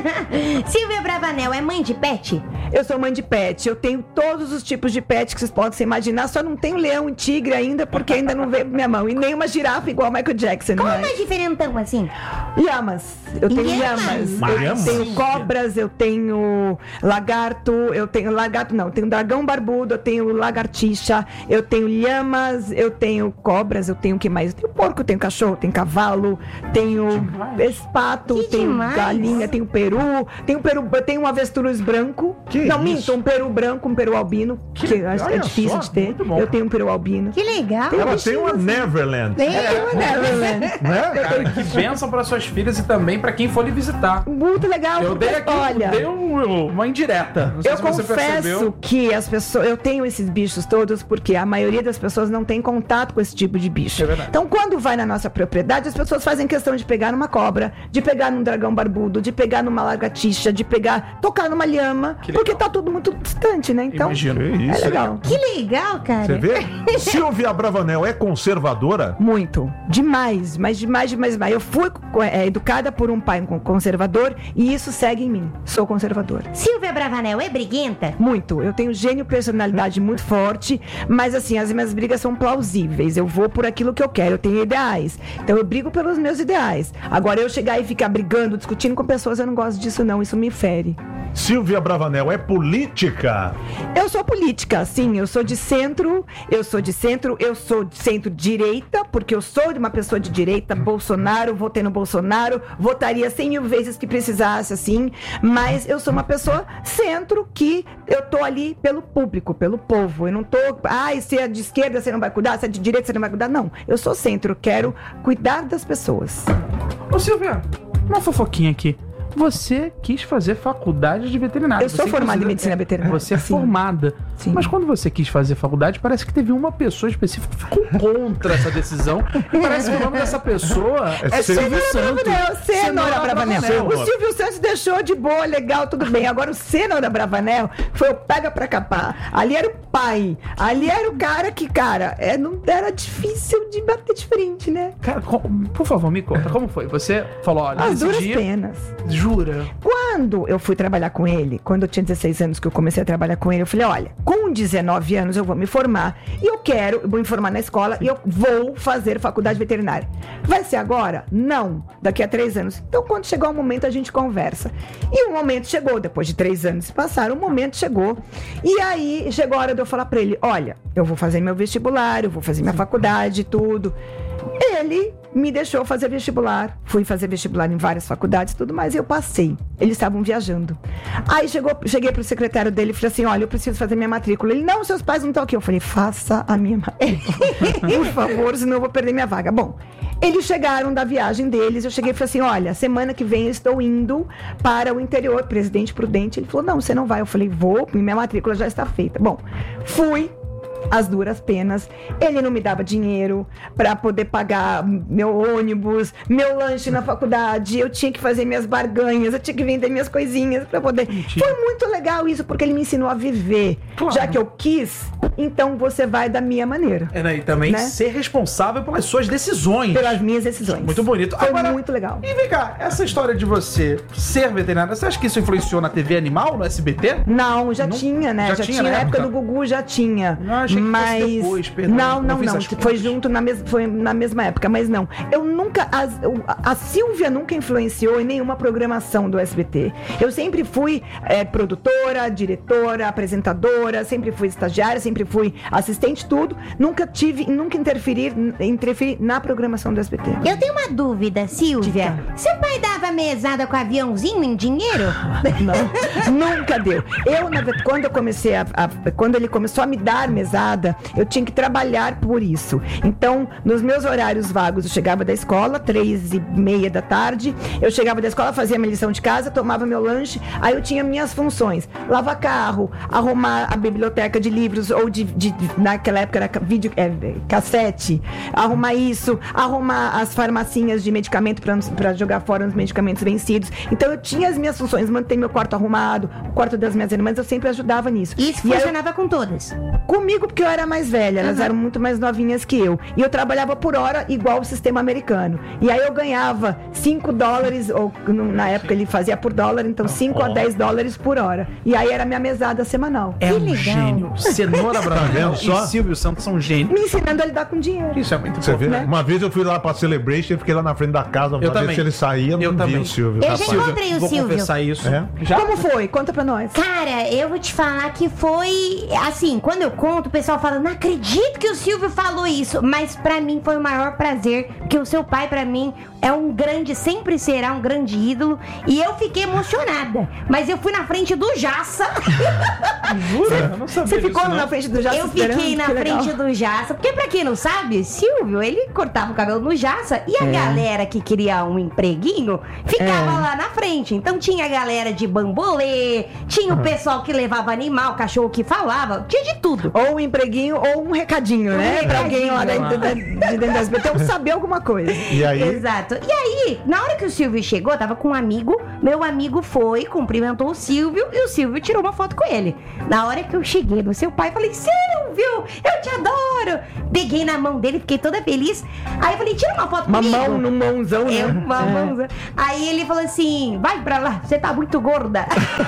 Silvia Bravanel é mãe de pet? Eu sou mãe de pet, eu tenho todos os tipos de pet que vocês podem se imaginar, só não tenho leão e tigre ainda, porque ainda não veio pra minha mão. E nem uma girafa igual Michael Jackson. Como mas... é diferentão assim? Lhamas. Eu tenho Lhamas? lhamas. Eu Lhamas? tenho cobras, eu tenho lagarto, eu tenho lagarto, não, eu tenho dragão barbudo, eu tenho lagartixa, eu tenho lhamas, eu tenho cobras, eu tenho o que mais? Eu tenho porco, eu tenho cachorro, eu tenho cavalo, tenho espato, Que tenho demais. galinha, tenho peru, tenho peru, eu tenho um avestruz branco. Que Que Não, isso? minto, um peru branco, um peru albino, que, Que- eu acho que é olha difícil só, de ter. muito bom. Eu tenho um peru albino. Que legal. Ela tem uma Neverland. Tem É, Neverland. Né? Cara, que bênção para suas filhas e também para quem for lhe visitar. Muito legal, Eu porque, dei aqui olha... dei um- uma indireta. Não sei Eu se você confesso percebeu. que as pessoas, eu tenho esses bichos todos porque a maioria das pessoas não tem contato com esse tipo de bicho. É verdade. Então, quando vai na nossa propriedade, as pessoas fazem questão de pegar numa cobra, de pegar num dragão barbudo, de pegar numa lagartixa, de pegar, tocar numa lhama, Que porque legal. tá tudo muito distante, né? Então, Imagino. Que isso, é legal. Que legal, cara. Você vê? Silvia Bravanel é conservadora? Muito. Demais, mas demais, demais, demais. Eu fui é, educada por um pai conservador e isso segue em mim. Sou conservadora. Silvia Bravanel é briguenta? Muito. Eu tenho gênio e personalidade muito forte, mas assim, as minhas brigas são plausíveis. Eu vou por aquilo que eu quero, eu tenho ideais. Então eu brigo pelos meus ideais. Agora, eu chegar e ficar brigando, discutindo com pessoas, eu não gosto disso não, isso me fere. Silvia Bravanel é política? Eu sou política, sim, eu sou de centro, eu sou de centro, eu sou de centro-direita, porque eu sou de uma pessoa de direita, Bolsonaro, votei no Bolsonaro, votaria cem mil vezes que precisasse, assim, mas eu sou uma pessoa centro que eu tô ali pelo público, pelo povo, eu não tô, ai, se é de esquerda você não vai cuidar, se é de direita você não vai cuidar, não, eu sou centro, eu quero cuidar das pessoas. Ô, Silvia, uma fofoquinha aqui. Você quis fazer faculdade de veterinária. Eu sou Você, formada em inclusive, medicina veterinária. Você é Sim. formada. Sim. Mas quando você quis fazer faculdade, parece que teve uma pessoa específica que ficou contra essa decisão. E parece que o nome dessa pessoa é, É Silvio Santos. Bravanel, Cenoura Bravanel. Bravanel. O Silvio Santos deixou de boa, legal, tudo bem. Agora o Cenoura Bravanel foi o pega pra capar. Ali era o pai. Ali era o cara que, cara, é, não era difícil de bater de frente, né? Cara, com- por favor, me conta, como foi? Você falou, olha, As nesse duras dia... penas. Jura? Quando eu fui trabalhar com ele, quando eu tinha dezesseis anos que eu comecei a trabalhar com ele, eu falei, olha, com dezenove anos eu vou me formar e eu quero, eu vou me formar na escola e eu vou fazer faculdade veterinária. Vai ser agora? Não. Daqui a três anos. Então, quando chegar o momento, a gente conversa. E o momento chegou, depois de três anos se passaram, o momento chegou. E aí, chegou a hora de eu falar pra ele, olha, eu vou fazer meu vestibular, eu vou fazer minha faculdade e tudo. Ele me deixou fazer vestibular. Fui fazer vestibular em várias faculdades e tudo mais, e eu passei. Eles estavam viajando. Aí chegou, cheguei pro secretário dele e falei assim, olha, eu preciso fazer minha matrícula. Ele, não, seus pais não estão aqui. Eu falei, faça a minha matrícula, por favor, senão eu vou perder minha vaga. Bom, eles chegaram da viagem deles, eu cheguei e falei assim, olha, semana que vem eu estou indo para o interior, Presidente Prudente. Ele falou, não, você não vai. Eu falei, vou, minha matrícula já está feita. Bom, fui. As duras penas, ele não me dava dinheiro para poder pagar meu ônibus, meu lanche na faculdade, eu tinha que fazer minhas barganhas, eu tinha que vender minhas coisinhas para poder. Mentira. Foi muito legal isso, porque ele me ensinou a viver. Claro. Já que eu quis, então você vai da minha maneira, É, né? E também Né? ser responsável pelas suas decisões. pelas minhas decisões. Muito bonito. Foi Agora, muito legal. E vem cá, essa história de você ser veterinária, você acha que isso influenciou na T V Animal, no S B T? Não, já Não- tinha, né? já Já, tinha tinha, na na época época? do Gugu já tinha. Não, achei que fosse mas depois, perdão, não, eu não, fiz não. as Foi contas. junto na mes... foi na mesma época, mas não. Eu nunca as- eu- a Silvia nunca influenciou em nenhuma programação do S B T. Eu sempre fui é, produtora, diretora, apresentadora, sempre fui estagiária, sempre fui assistente, tudo. Nunca tive, nunca interferir, interferir na programação do S B T. Eu tenho uma dúvida, Silvia. Diga. Seu pai dava mesada com aviãozinho em dinheiro? Não, nunca deu. Eu, na verdade, quando eu comecei a, a- Quando ele começou a me dar mesada, eu tinha que trabalhar por isso. Então, nos meus horários vagos, eu chegava da escola, três e meia da tarde, eu chegava da escola, fazia minha lição de casa, tomava meu lanche, aí eu tinha minhas funções. Lavar carro, arrumar a biblioteca de livros, ou de, de- de- naquela época era ca- vídeo, é, cassete, arrumar isso, arrumar as farmacinhas de medicamento para jogar fora os medicamentos vencidos. Então eu tinha as minhas funções, manter meu quarto arrumado, o quarto das minhas irmãs, eu sempre ajudava nisso. Isso E aí eu- funcionava com todas. comigo, porque eu era mais velha, elas eram muito mais novinhas que eu. E eu trabalhava por hora igual o sistema americano. E aí eu ganhava cinco dólares, ou no- na época ele fazia por dólar, então cinco a dez dólares por hora. E aí era minha mesada semanal. É Que um legal. gênio. Cenoura Bravanel vendo só? e Silvio Santos são gênios. Me ensinando a lidar com dinheiro. Isso é muito Você bom. vê? né? Uma vez eu fui lá pra Celebration e fiquei lá na frente da casa pra Eu ver também. se ele saía, não Eu vi também. o Silvio. Eu já rapaz. encontrei o Vou Silvio. confessar isso. É? Já? Como foi? Conta pra nós. Cara, eu vou te falar que foi assim, quando eu conto, o pessoal fala, não acredito que o Silvio falou isso. Mas pra mim foi o maior prazer, porque o seu pai, pra mim, é um grande, sempre será um grande ídolo. E eu fiquei emocionada. Mas eu fui na frente do Jaça. Jura? Eu não sabia Você ficou disso, na não. frente do Jaça Eu fiquei esperando? na Que legal. frente do Jaça. Porque pra quem não sabe, Silvio, ele cortava o cabelo no Jaça. E a É. galera que queria um empreguinho ficava É. lá na frente. Então tinha a galera de bambolê, tinha o pessoal que levava animal, cachorro que falava, tinha de tudo. Ou um empreguinho ou um recadinho, né? Um Pra alguém lá recadinho. dentro, da- de dentro da S B T eu saber alguma coisa. E aí? Exato. E aí, na hora que o Silvio chegou, tava com um amigo, meu amigo foi, cumprimentou o Silvio e o Silvio tirou uma foto com ele. Na hora que eu cheguei no seu pai, falei, Silvio, eu te adoro. Peguei na mão dele, fiquei toda feliz. Aí eu falei, tira uma foto Uma comigo. mão no mãozão, né? É, uma É. mãozão. Aí ele falou assim, vai pra lá, você tá muito gorda.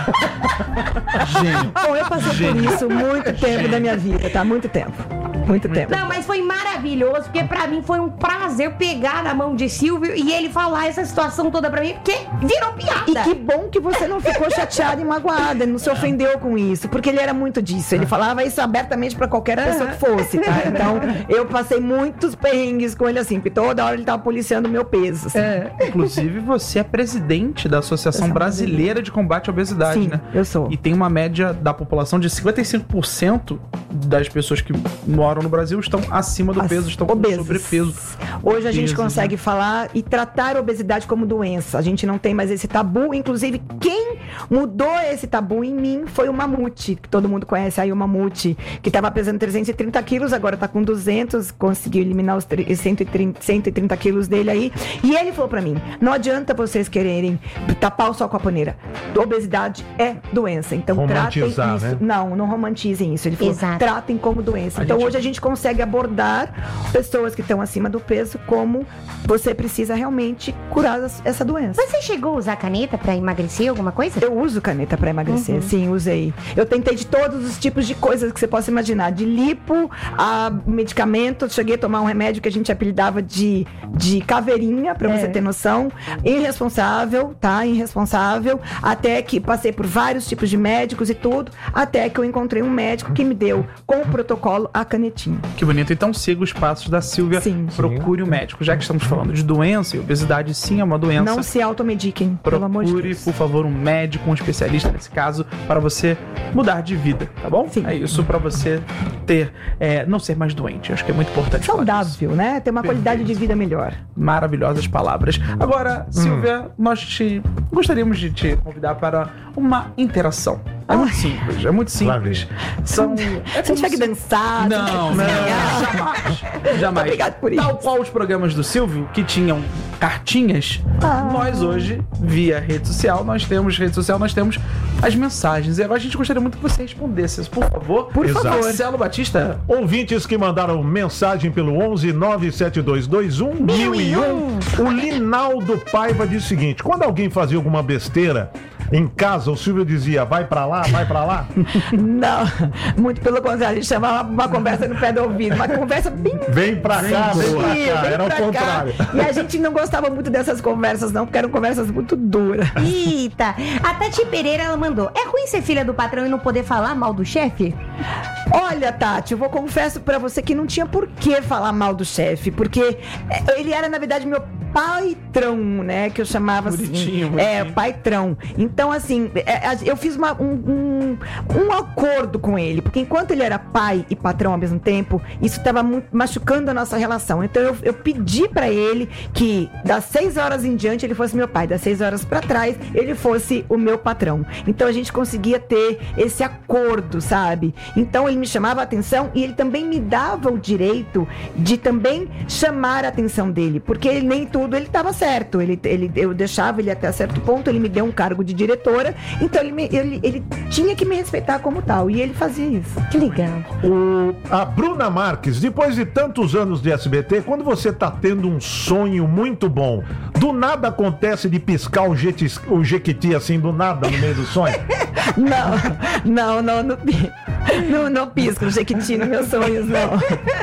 Gênio. Bom, eu passei Gênio. por isso muito tempo da minha vida, tá? Muito tempo. Muito tempo. Não, mas foi maravilhoso, porque pra mim foi um prazer pegar na mão de Silvio e ele falar essa situação toda pra mim, porque virou piada. E que bom que você não ficou chateada e magoada, ele não se ofendeu com isso, porque ele era muito disso. Ele falava isso abertamente pra qualquer pessoa que fosse, tá? Então, eu passei muitos perrengues com ele assim, porque toda hora ele tava policiando o meu peso. assim. Inclusive, você é presidente da Associação Brasileira de Combate à Obesidade, Sim, né? eu sou. E tem uma média da população de cinquenta e cinco por cento das pessoas que moram no Brasil estão acima do As peso, estão com obesos. sobrepeso. Hoje a gente Obesos, consegue né? falar e tratar a obesidade como doença. A gente não tem mais esse tabu. Inclusive, quem mudou esse tabu em mim foi o Mamute, que todo mundo conhece aí, o Mamute, que estava pesando trezentos e trinta quilos, agora tá com duzentos, conseguiu eliminar os tre- cento e trinta, cento e trinta quilos dele aí. E ele falou pra mim, não adianta vocês quererem tapar o sol com a paneira. Obesidade é doença. Então tratem isso. Romantizar, né? Não, não romantizem isso. Ele falou, Exato. tratem como doença. A Então gente- hoje a gente consegue abordar pessoas que estão acima do peso como você precisa realmente curar as- essa doença. Você chegou a usar caneta pra emagrecer alguma coisa? Eu uso caneta pra emagrecer, sim, usei. Eu tentei de todos os tipos de coisas que você possa imaginar, de lipo a medicamento. Cheguei a tomar um remédio que a gente apelidava de, de caveirinha, pra você ter noção. Irresponsável, tá? Irresponsável. Até que passei por vários tipos de médicos e tudo, até que eu encontrei um médico que me deu, com o protocolo, a canetinha. Que bonito. Então siga os passos da Silvia. Sim. Procure o médico. Já que estamos falando de doença, e obesidade sim é uma doença. Não se automediquem, pelo amor de Procure, Deus. por favor, um médico, um especialista nesse caso, para você mudar de vida, tá bom? Sim. É isso, para você ter, é, não ser mais doente. Acho que é muito importante falar disso. Saudável, né? Ter uma qualidade de vida melhor. Maravilhosas palavras. Agora, Silvia, nós te gostaríamos de te convidar para uma interação. É muito simples, é muito simples. São. É Se a gente tiver que dançar, Não, se não, tiver que ganhar. jamais. Jamais. Obrigado por isso. Tal qual os programas do Silvio, que tinham cartinhas, Ah. nós hoje, via rede social, nós temos rede social, nós temos as mensagens. E agora a gente gostaria muito que você respondesse, por favor. Por Exato. favor. Marcelo Batista. Ouvintes que mandaram mensagem pelo onze nove sete dois dois um mil e um. O Linaldo Paiva diz o seguinte: quando alguém fazia alguma besteira em casa, o Silvio dizia, vai pra lá, vai pra lá. Não, muito pelo contrário, ele chamava uma conversa no pé do ouvido, uma conversa bem. Vem pra cá, vem pra Sim, cá. vem Era o pra cá. contrário. E a gente não gostava muito dessas conversas, não, porque eram conversas muito duras. Eita, a Tati Pereira, ela mandou, é ruim ser filha do patrão e não poder falar mal do chefe? Olha, Tati, eu vou confesso pra você que não tinha por que falar mal do chefe, porque é, ele era, na verdade, meu paitrão, né? Que eu chamava assim. Bonitinho, É, bonitinho. paitrão. Então, assim, é, a- eu fiz uma- um, um, um acordo com ele, porque enquanto ele era pai e patrão ao mesmo tempo, isso estava machucando a nossa relação. Então, eu, eu pedi pra ele que das seis horas em diante ele fosse meu pai, das seis horas pra trás ele fosse o meu patrão. Então, a gente conseguia ter esse acordo, sabe? Então, ele me chamava a atenção e ele também me dava o direito de também chamar a atenção dele, porque ele nem tudo ele estava certo. Ele, ele, eu deixava ele até certo ponto, ele me deu um cargo de diretora, então ele, me- ele, ele tinha que me respeitar como tal, e ele fazia isso. Que legal. O, a Bruna Marques, depois de tantos anos de S B T, quando você tá tendo um sonho muito bom, do nada acontece de piscar o, jetis, o jequiti assim, do nada, no meio do sonho? Não, não, não, não. Não, não pisco no Jequiti nos meus sonhos, não.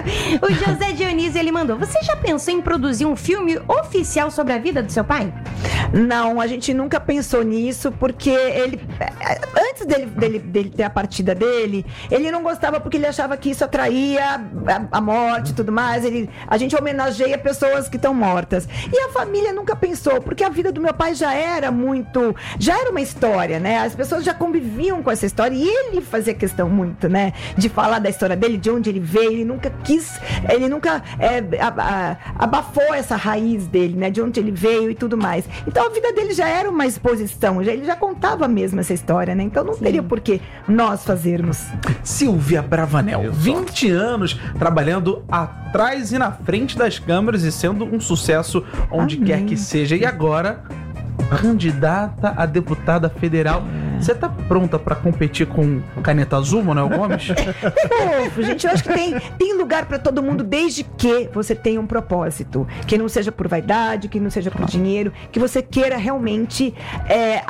O José Dionísio, ele mandou: você já pensou em produzir um filme oficial sobre a vida do seu pai? Não, a gente nunca pensou nisso, porque ele, antes dele, dele, dele ter a partida dele, ele não gostava porque ele achava que isso atraía a, a morte e tudo mais. Ele, a gente homenageia pessoas que estão mortas. E a família nunca pensou, porque a vida do meu pai já era muito, já era uma história, né? As pessoas já conviviam com essa história e ele fazia questão muito, né? De falar da história dele, de onde ele veio. Ele nunca quis, ele nunca é, a, a, abafou essa raiz dele, né? De onde ele veio e tudo mais. Então a vida dele já era uma exposição, já, ele já contava mesmo essa história, né? Então não Sim. teria por que nós fazermos. Silvia Bravanel, vinte anos trabalhando atrás e na frente das câmeras e sendo um sucesso onde Amém. Quer que seja. E agora, candidata a deputada federal. Você tá pronta pra competir com Caneta Azul, Manuel Gomes? Fofo, gente, eu acho que tem, tem lugar pra todo mundo, desde que você tenha um propósito. Que não seja por vaidade, que não seja por dinheiro, que você queira realmente é,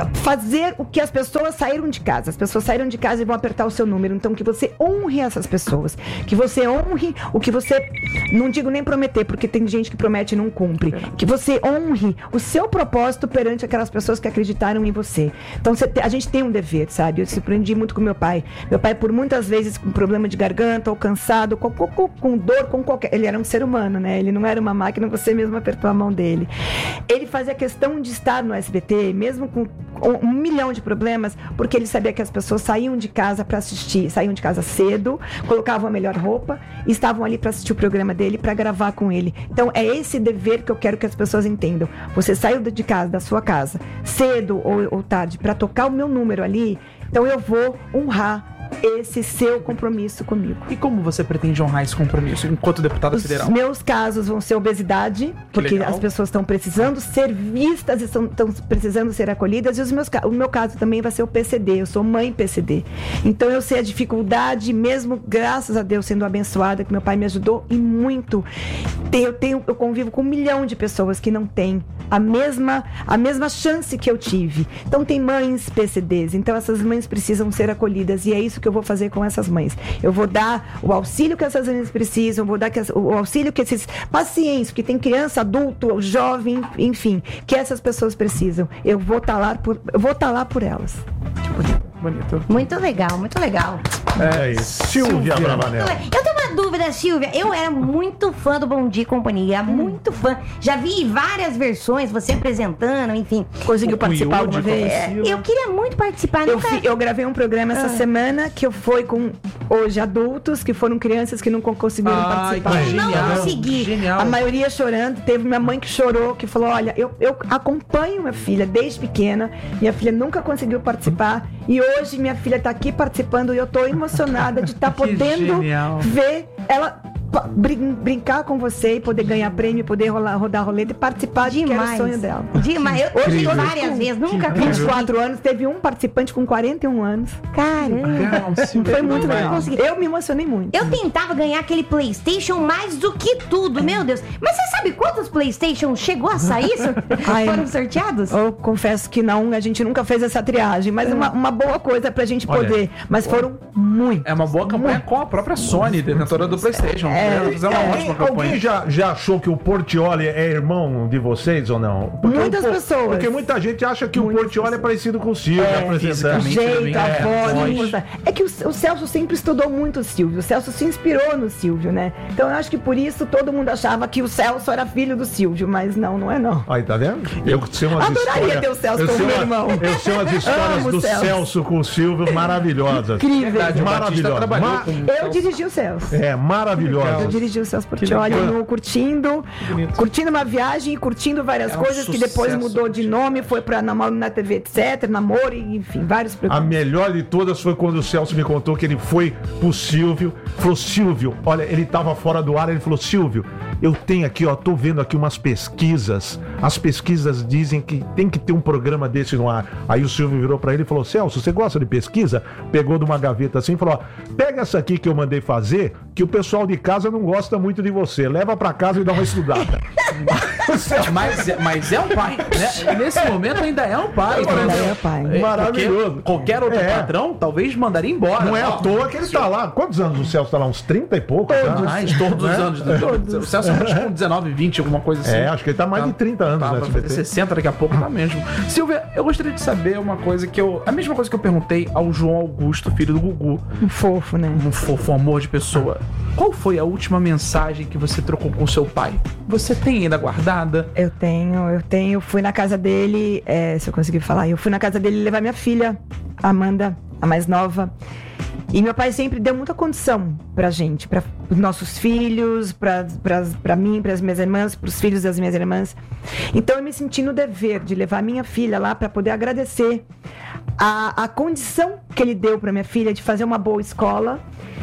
fazer o que as pessoas saíram de casa. As pessoas saíram de casa e vão apertar o seu número. Então, que você honre essas pessoas. Que você honre o que você... Não digo nem prometer, porque tem gente que promete e não cumpre. Que você honre o seu propósito perante aquelas pessoas que acreditaram em você. Então, você a gente tem um dever, sabe? Eu se aprendi muito com meu pai. Meu pai, por muitas vezes, com problema de garganta, ou cansado, com, com, com dor, com qualquer... Ele era um ser humano, né? Ele não era uma máquina, você mesmo apertou a mão dele. Ele fazia questão de estar no S B T, mesmo com um milhão de problemas, porque ele sabia que as pessoas saíam de casa para assistir, saíam de casa cedo, colocavam a melhor roupa e estavam ali para assistir o programa dele, para gravar com ele. Então, é esse dever que eu quero que as pessoas entendam. Você saiu de casa, da sua casa, cedo ou, ou tarde, para tocar o meu número ali, então eu vou honrar esse seu compromisso comigo. E como você pretende honrar esse compromisso enquanto deputada Os federal? Os meus casos vão ser obesidade, que porque legal. As pessoas estão precisando ser vistas e estão precisando ser acolhidas, e os meus, o meu caso também vai ser o P C D, eu sou mãe P C D. Então eu sei a dificuldade, mesmo graças a Deus sendo abençoada, que meu pai me ajudou e muito. Eu, tenho, eu convivo com um milhão de pessoas que não têm a mesma, a mesma chance que eu tive. Então tem mães P C Ds, então essas mães precisam ser acolhidas, e é isso que eu vou fazer com essas mães. Eu vou dar o auxílio que essas mães precisam, vou dar que, o auxílio que esses pacientes, que tem criança, adulto, jovem, enfim, que essas pessoas precisam. Eu vou estar lá por, eu vou estar lá por elas. Bonito. Bonito. Muito legal, muito legal. É isso. Silvia Bravanel. Eu tenho uma dúvida, Silvia. Eu era muito fã do Bom Dia e Companhia, muito fã. Já vi várias versões, você apresentando, enfim. Conseguiu participar alguma vez? É, eu queria muito participar. Eu, nunca... fi, eu gravei um programa essa ah. semana que eu fui com hoje adultos, que foram crianças que não conseguiram ah, participar. Eu não consegui. Genial. A maioria chorando. Teve minha mãe que chorou, que falou, olha, eu, eu acompanho minha filha desde pequena. Minha filha nunca conseguiu participar. E hoje minha filha está aqui participando e eu estou emocionada de estar tá podendo genial. ver ela brin- brincar com você e poder ganhar prêmio, poder rolar, rodar roleta e participar de que era o sonho dela. Demais. Eu hoje várias vezes, nunca vinte e quatro anos, teve um participante com quarenta e um anos. Caramba. Foi muito legal. Eu me emocionei muito. Eu tentava ganhar aquele PlayStation mais do que tudo, meu Deus. Mas você sabe quantos PlayStation chegou a sair? Ai, foram sorteados? Eu confesso que não, a gente nunca fez essa triagem, mas é uma, uma boa coisa pra gente Olha, poder. Mas foram muitos. É uma boa campanha muito. com a própria Sony, detentora do PlayStation. É, Fizeram uma alguém, ótima campanha. Alguém já, já achou que o Portiolli é irmão de vocês ou não? Porque Muitas o, pessoas. Porque muita gente acha que Muitas o Portiolli é parecido com o Silvio, É, apresentando. O jeito, a é, voz, voz. muda. É que o, o Celso sempre estudou muito o Silvio. O Celso se inspirou no Silvio, né? Então eu acho que por isso todo mundo achava que o Celso era filho do Silvio, mas não, não é não. Aí, tá vendo? Eu sei umas Adoraria histórias. ter o Celso eu como sei meu uma- irmão. Eu sei umas histórias Amo do o Celso. Celso com o Silvio maravilhosas. Incrível. Verdade, o Batista Maravilhosa. trabalhou Ma- com... Eu dirigi o Celso. É, maravilhosa. Eu dirigi o Celso Portiolli legal. no Curtindo, bonito. curtindo uma viagem e curtindo várias É um coisas que depois sucesso. mudou de nome, foi pra Namoro na T V, etcétera, Namoro, e, enfim, vários A programas. melhor de todas foi quando o Celso me contou que ele foi pro Silvio, falou, Silvio, olha, ele tava fora do ar, ele falou, Silvio, eu tenho aqui, ó, tô vendo aqui umas pesquisas, as pesquisas dizem que tem que ter um programa desse no ar. Aí o Silvio virou pra ele e falou, Celso, você gosta de pesquisa? Pegou de uma gaveta assim e falou, ó, pega essa aqui que eu mandei fazer, que o pessoal de casa não gosta muito de você, leva pra casa e dá uma estudada. Mas, é- mas é um pai, né? Nesse momento ainda é um pai. Ainda entendeu? é pai. Porque Maravilhoso. qualquer outro É. padrão talvez mandaria embora. Não é à Ó, toa que ele tá lá. Quantos anos o Celso tá lá? Uns trinta e poucos? já? Mais, todos os Né? anos. O Celso acho que com dezenove, vinte, alguma coisa assim. É, acho que ele tá mais de trinta anos Tá, no vai S B fazer T. sessenta daqui a pouco, tá mesmo. Silvia, eu gostaria de saber uma coisa que eu... A mesma coisa que eu perguntei ao João Augusto, filho do Gugu. Um fofo, né? Um fofo, um amor de pessoa. Qual foi a última mensagem que você trocou com seu pai? Você tem ainda guardada? Eu tenho, eu tenho. Fui na casa dele, é, se eu conseguir falar, eu fui na casa dele levar minha filha, a Amanda, a mais nova. E meu pai sempre deu muita condição pra gente, para os nossos filhos, pra, pra, pra mim, pras minhas irmãs, pros filhos das minhas irmãs. Então eu me senti no dever de levar minha filha lá pra poder agradecer a, a condição que ele deu pra minha filha de fazer uma boa escola.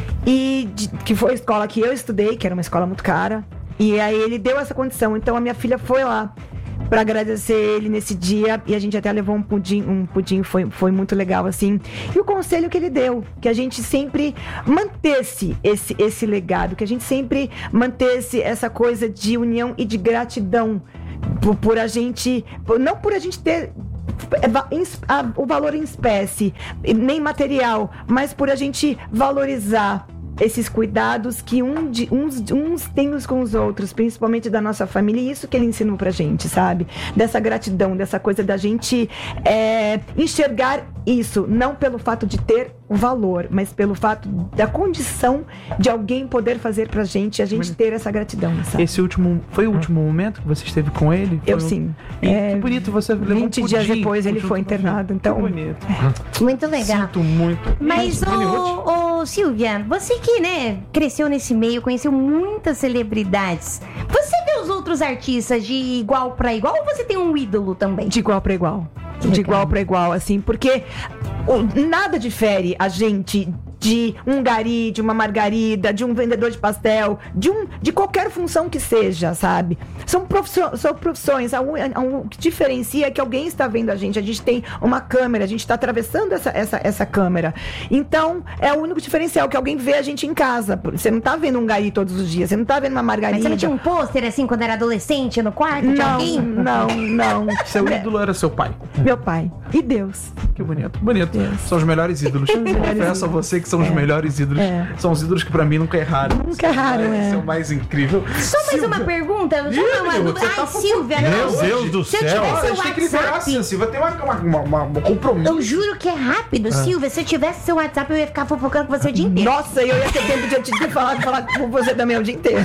E de- que foi a escola que eu estudei, que era uma escola muito cara. E aí ele deu essa condição. Então a minha filha foi lá para agradecer ele nesse dia. E a gente até levou um pudim, um pudim foi, foi muito legal, assim. E o conselho que ele deu, que a gente sempre mantesse esse, esse legado, que a gente sempre mantesse essa coisa de união e de gratidão por, por a gente, por- não por a gente ter é, va- em- a- o valor em espécie, nem material, mas por a gente valorizar esses cuidados que um de, uns, uns têm uns com os outros, principalmente da nossa família, e isso que ele ensinou pra gente, sabe? Dessa gratidão, dessa coisa da gente é, enxergar isso, não pelo fato de ter o valor, mas pelo fato da condição de alguém poder fazer pra gente, e a gente ter essa gratidão, sabe? Esse último... Foi o último momento que você esteve com ele? Eu Foi o- sim. E É, que bonito, você levou um vinte dias pudim depois ele junto foi com você. internado, então- Que bonito. Muito legal. Sinto muito. Mas, Dani Ruth? ô, ô, Silvia, você que, né, cresceu nesse meio, conheceu muitas celebridades, você vê os outros artistas de igual pra igual ou você tem um ídolo também? De igual para igual. legal. De igual para igual, assim, porque o- nada difere a gente de um gari, de uma margarida, de um vendedor de pastel, de, um, de qualquer função que seja, sabe? São, profissio- são profissões. A un- a un- o que diferencia é que alguém está vendo a gente. A gente tem uma câmera, a gente está atravessando essa, essa, essa câmera. Então, é o único diferencial, que alguém vê a gente em casa. Você não tá vendo um gari todos os dias, você não tá vendo uma margarida. Mas você não tinha um pôster assim quando era adolescente no quarto de Não, alguém? não, não. Seu ídolo era seu pai. Meu pai. E Deus. Que bonito. Bonito. Deus. São os melhores ídolos. melhores Confesso a você que são os É. melhores ídolos. É. São os ídolos que pra mim nunca erraram. Nunca erraram, Esse é. é o mais incrível. Só mais uma pergunta. Só Diga, uma meu, dúvida. você Ai, tá Silvia, Meu não. Deus do Se eu céu. tivesse Olha, a gente tem que liberar WhatsApp. assim, Silvia. Tem uma, uma, uma, uma- um compromisso. Eu juro que é rápido, Silvia. Se eu tivesse seu WhatsApp, eu ia ficar fofocando com você o dia inteiro. Nossa, eu ia ter tempo de, de, de falar, de falar com você também o dia inteiro.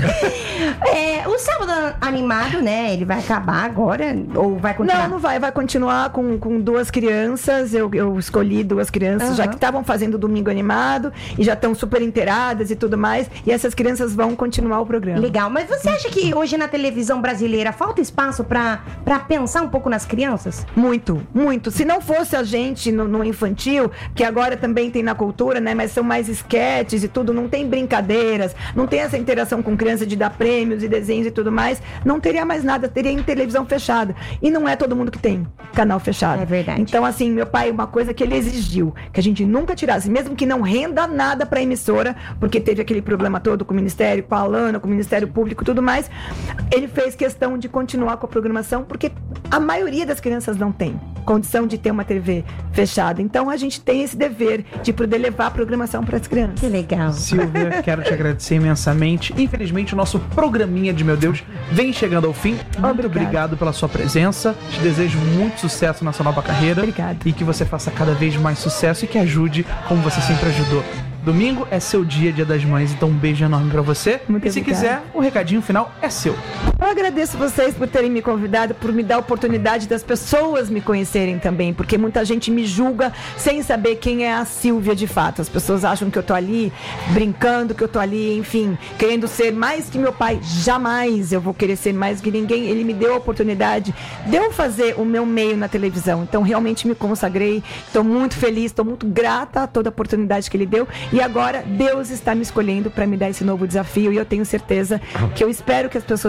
É, o sábado animado, né? Ele vai acabar agora ou vai continuar? Não, não vai. Vai continuar com, com duas crianças. Eu, eu escolhi duas crianças, Aham. já que estavam fazendo domingo animado e já estão super inteiradas e tudo mais. E essas crianças vão continuar o programa. Legal, mas você acha que hoje na televisão brasileira falta espaço pra, pra pensar um pouco nas crianças? Muito, muito. Se não fosse a gente no, no infantil, que agora também tem na cultura, né? Mas são mais esquetes e tudo, não tem brincadeiras, não tem essa interação com criança de dar prêmios e desenhos e tudo mais, não teria mais nada, teria em televisão fechada. E não é todo mundo que tem canal fechado. É verdade. Então, assim, meu pai, uma coisa que ele exigiu, que a gente nunca tirasse, mesmo que não renda nada pra emissora, porque teve aquele problema todo com o Ministério, com a Alana, com o Ministério Público e tudo mais, ele fez questão de continuar com a programação, porque a maioria das crianças não tem condição de ter uma T V fechada. Então, a gente tem esse dever de poder levar a programação para as crianças. Que legal. Silvia, quero te agradecer imensamente. Infelizmente, o nosso programinha de Meu Deus vem chegando ao fim. Muito Obrigada. obrigado pela sua presença. Te desejo muito sucesso na sua nova carreira. Obrigada. E que você faça cada vez mais sucesso e que ajude como você sempre ajudou. Domingo é seu dia, Dia das Mães, então um beijo enorme pra você. Muito e se obrigada. quiser, o recadinho final é seu. Eu agradeço vocês por terem me convidado, por me dar a oportunidade das pessoas me conhecerem também, porque muita gente me julga sem saber quem é a Silvia de fato. As pessoas acham que eu tô ali brincando, que eu tô ali, enfim, querendo ser mais que meu pai. Jamais eu vou querer ser mais que ninguém. Ele me deu a oportunidade de eu fazer o meu meio na televisão. Então, realmente me consagrei. Estou muito feliz, estou muito grata a toda a oportunidade que ele deu. E agora, Deus está me escolhendo para me dar esse novo desafio. E eu tenho certeza que eu espero que as pessoas confiem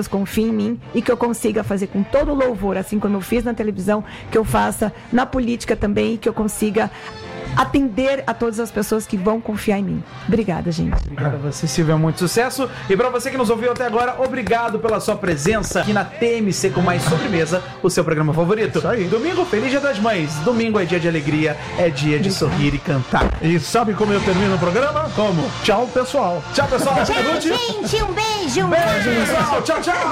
confiem em mim e que eu consiga fazer com todo o louvor, assim como eu fiz na televisão, que eu faça na política também e que eu consiga atender a todas as pessoas que vão confiar em mim. Obrigada, gente. Obrigado a você, Silvia. Muito sucesso. E pra você que nos ouviu até agora, obrigado pela sua presença aqui na T M C com mais sobremesa, o seu programa favorito. Isso aí. Domingo, feliz Dia das Mães. Domingo é dia de alegria, é dia de sorrir e cantar. E sabe como eu termino o programa? Como? Tchau, pessoal. Tchau, pessoal. Tchau, gente. Um beijo. Beijo, pessoal. Tchau, tchau.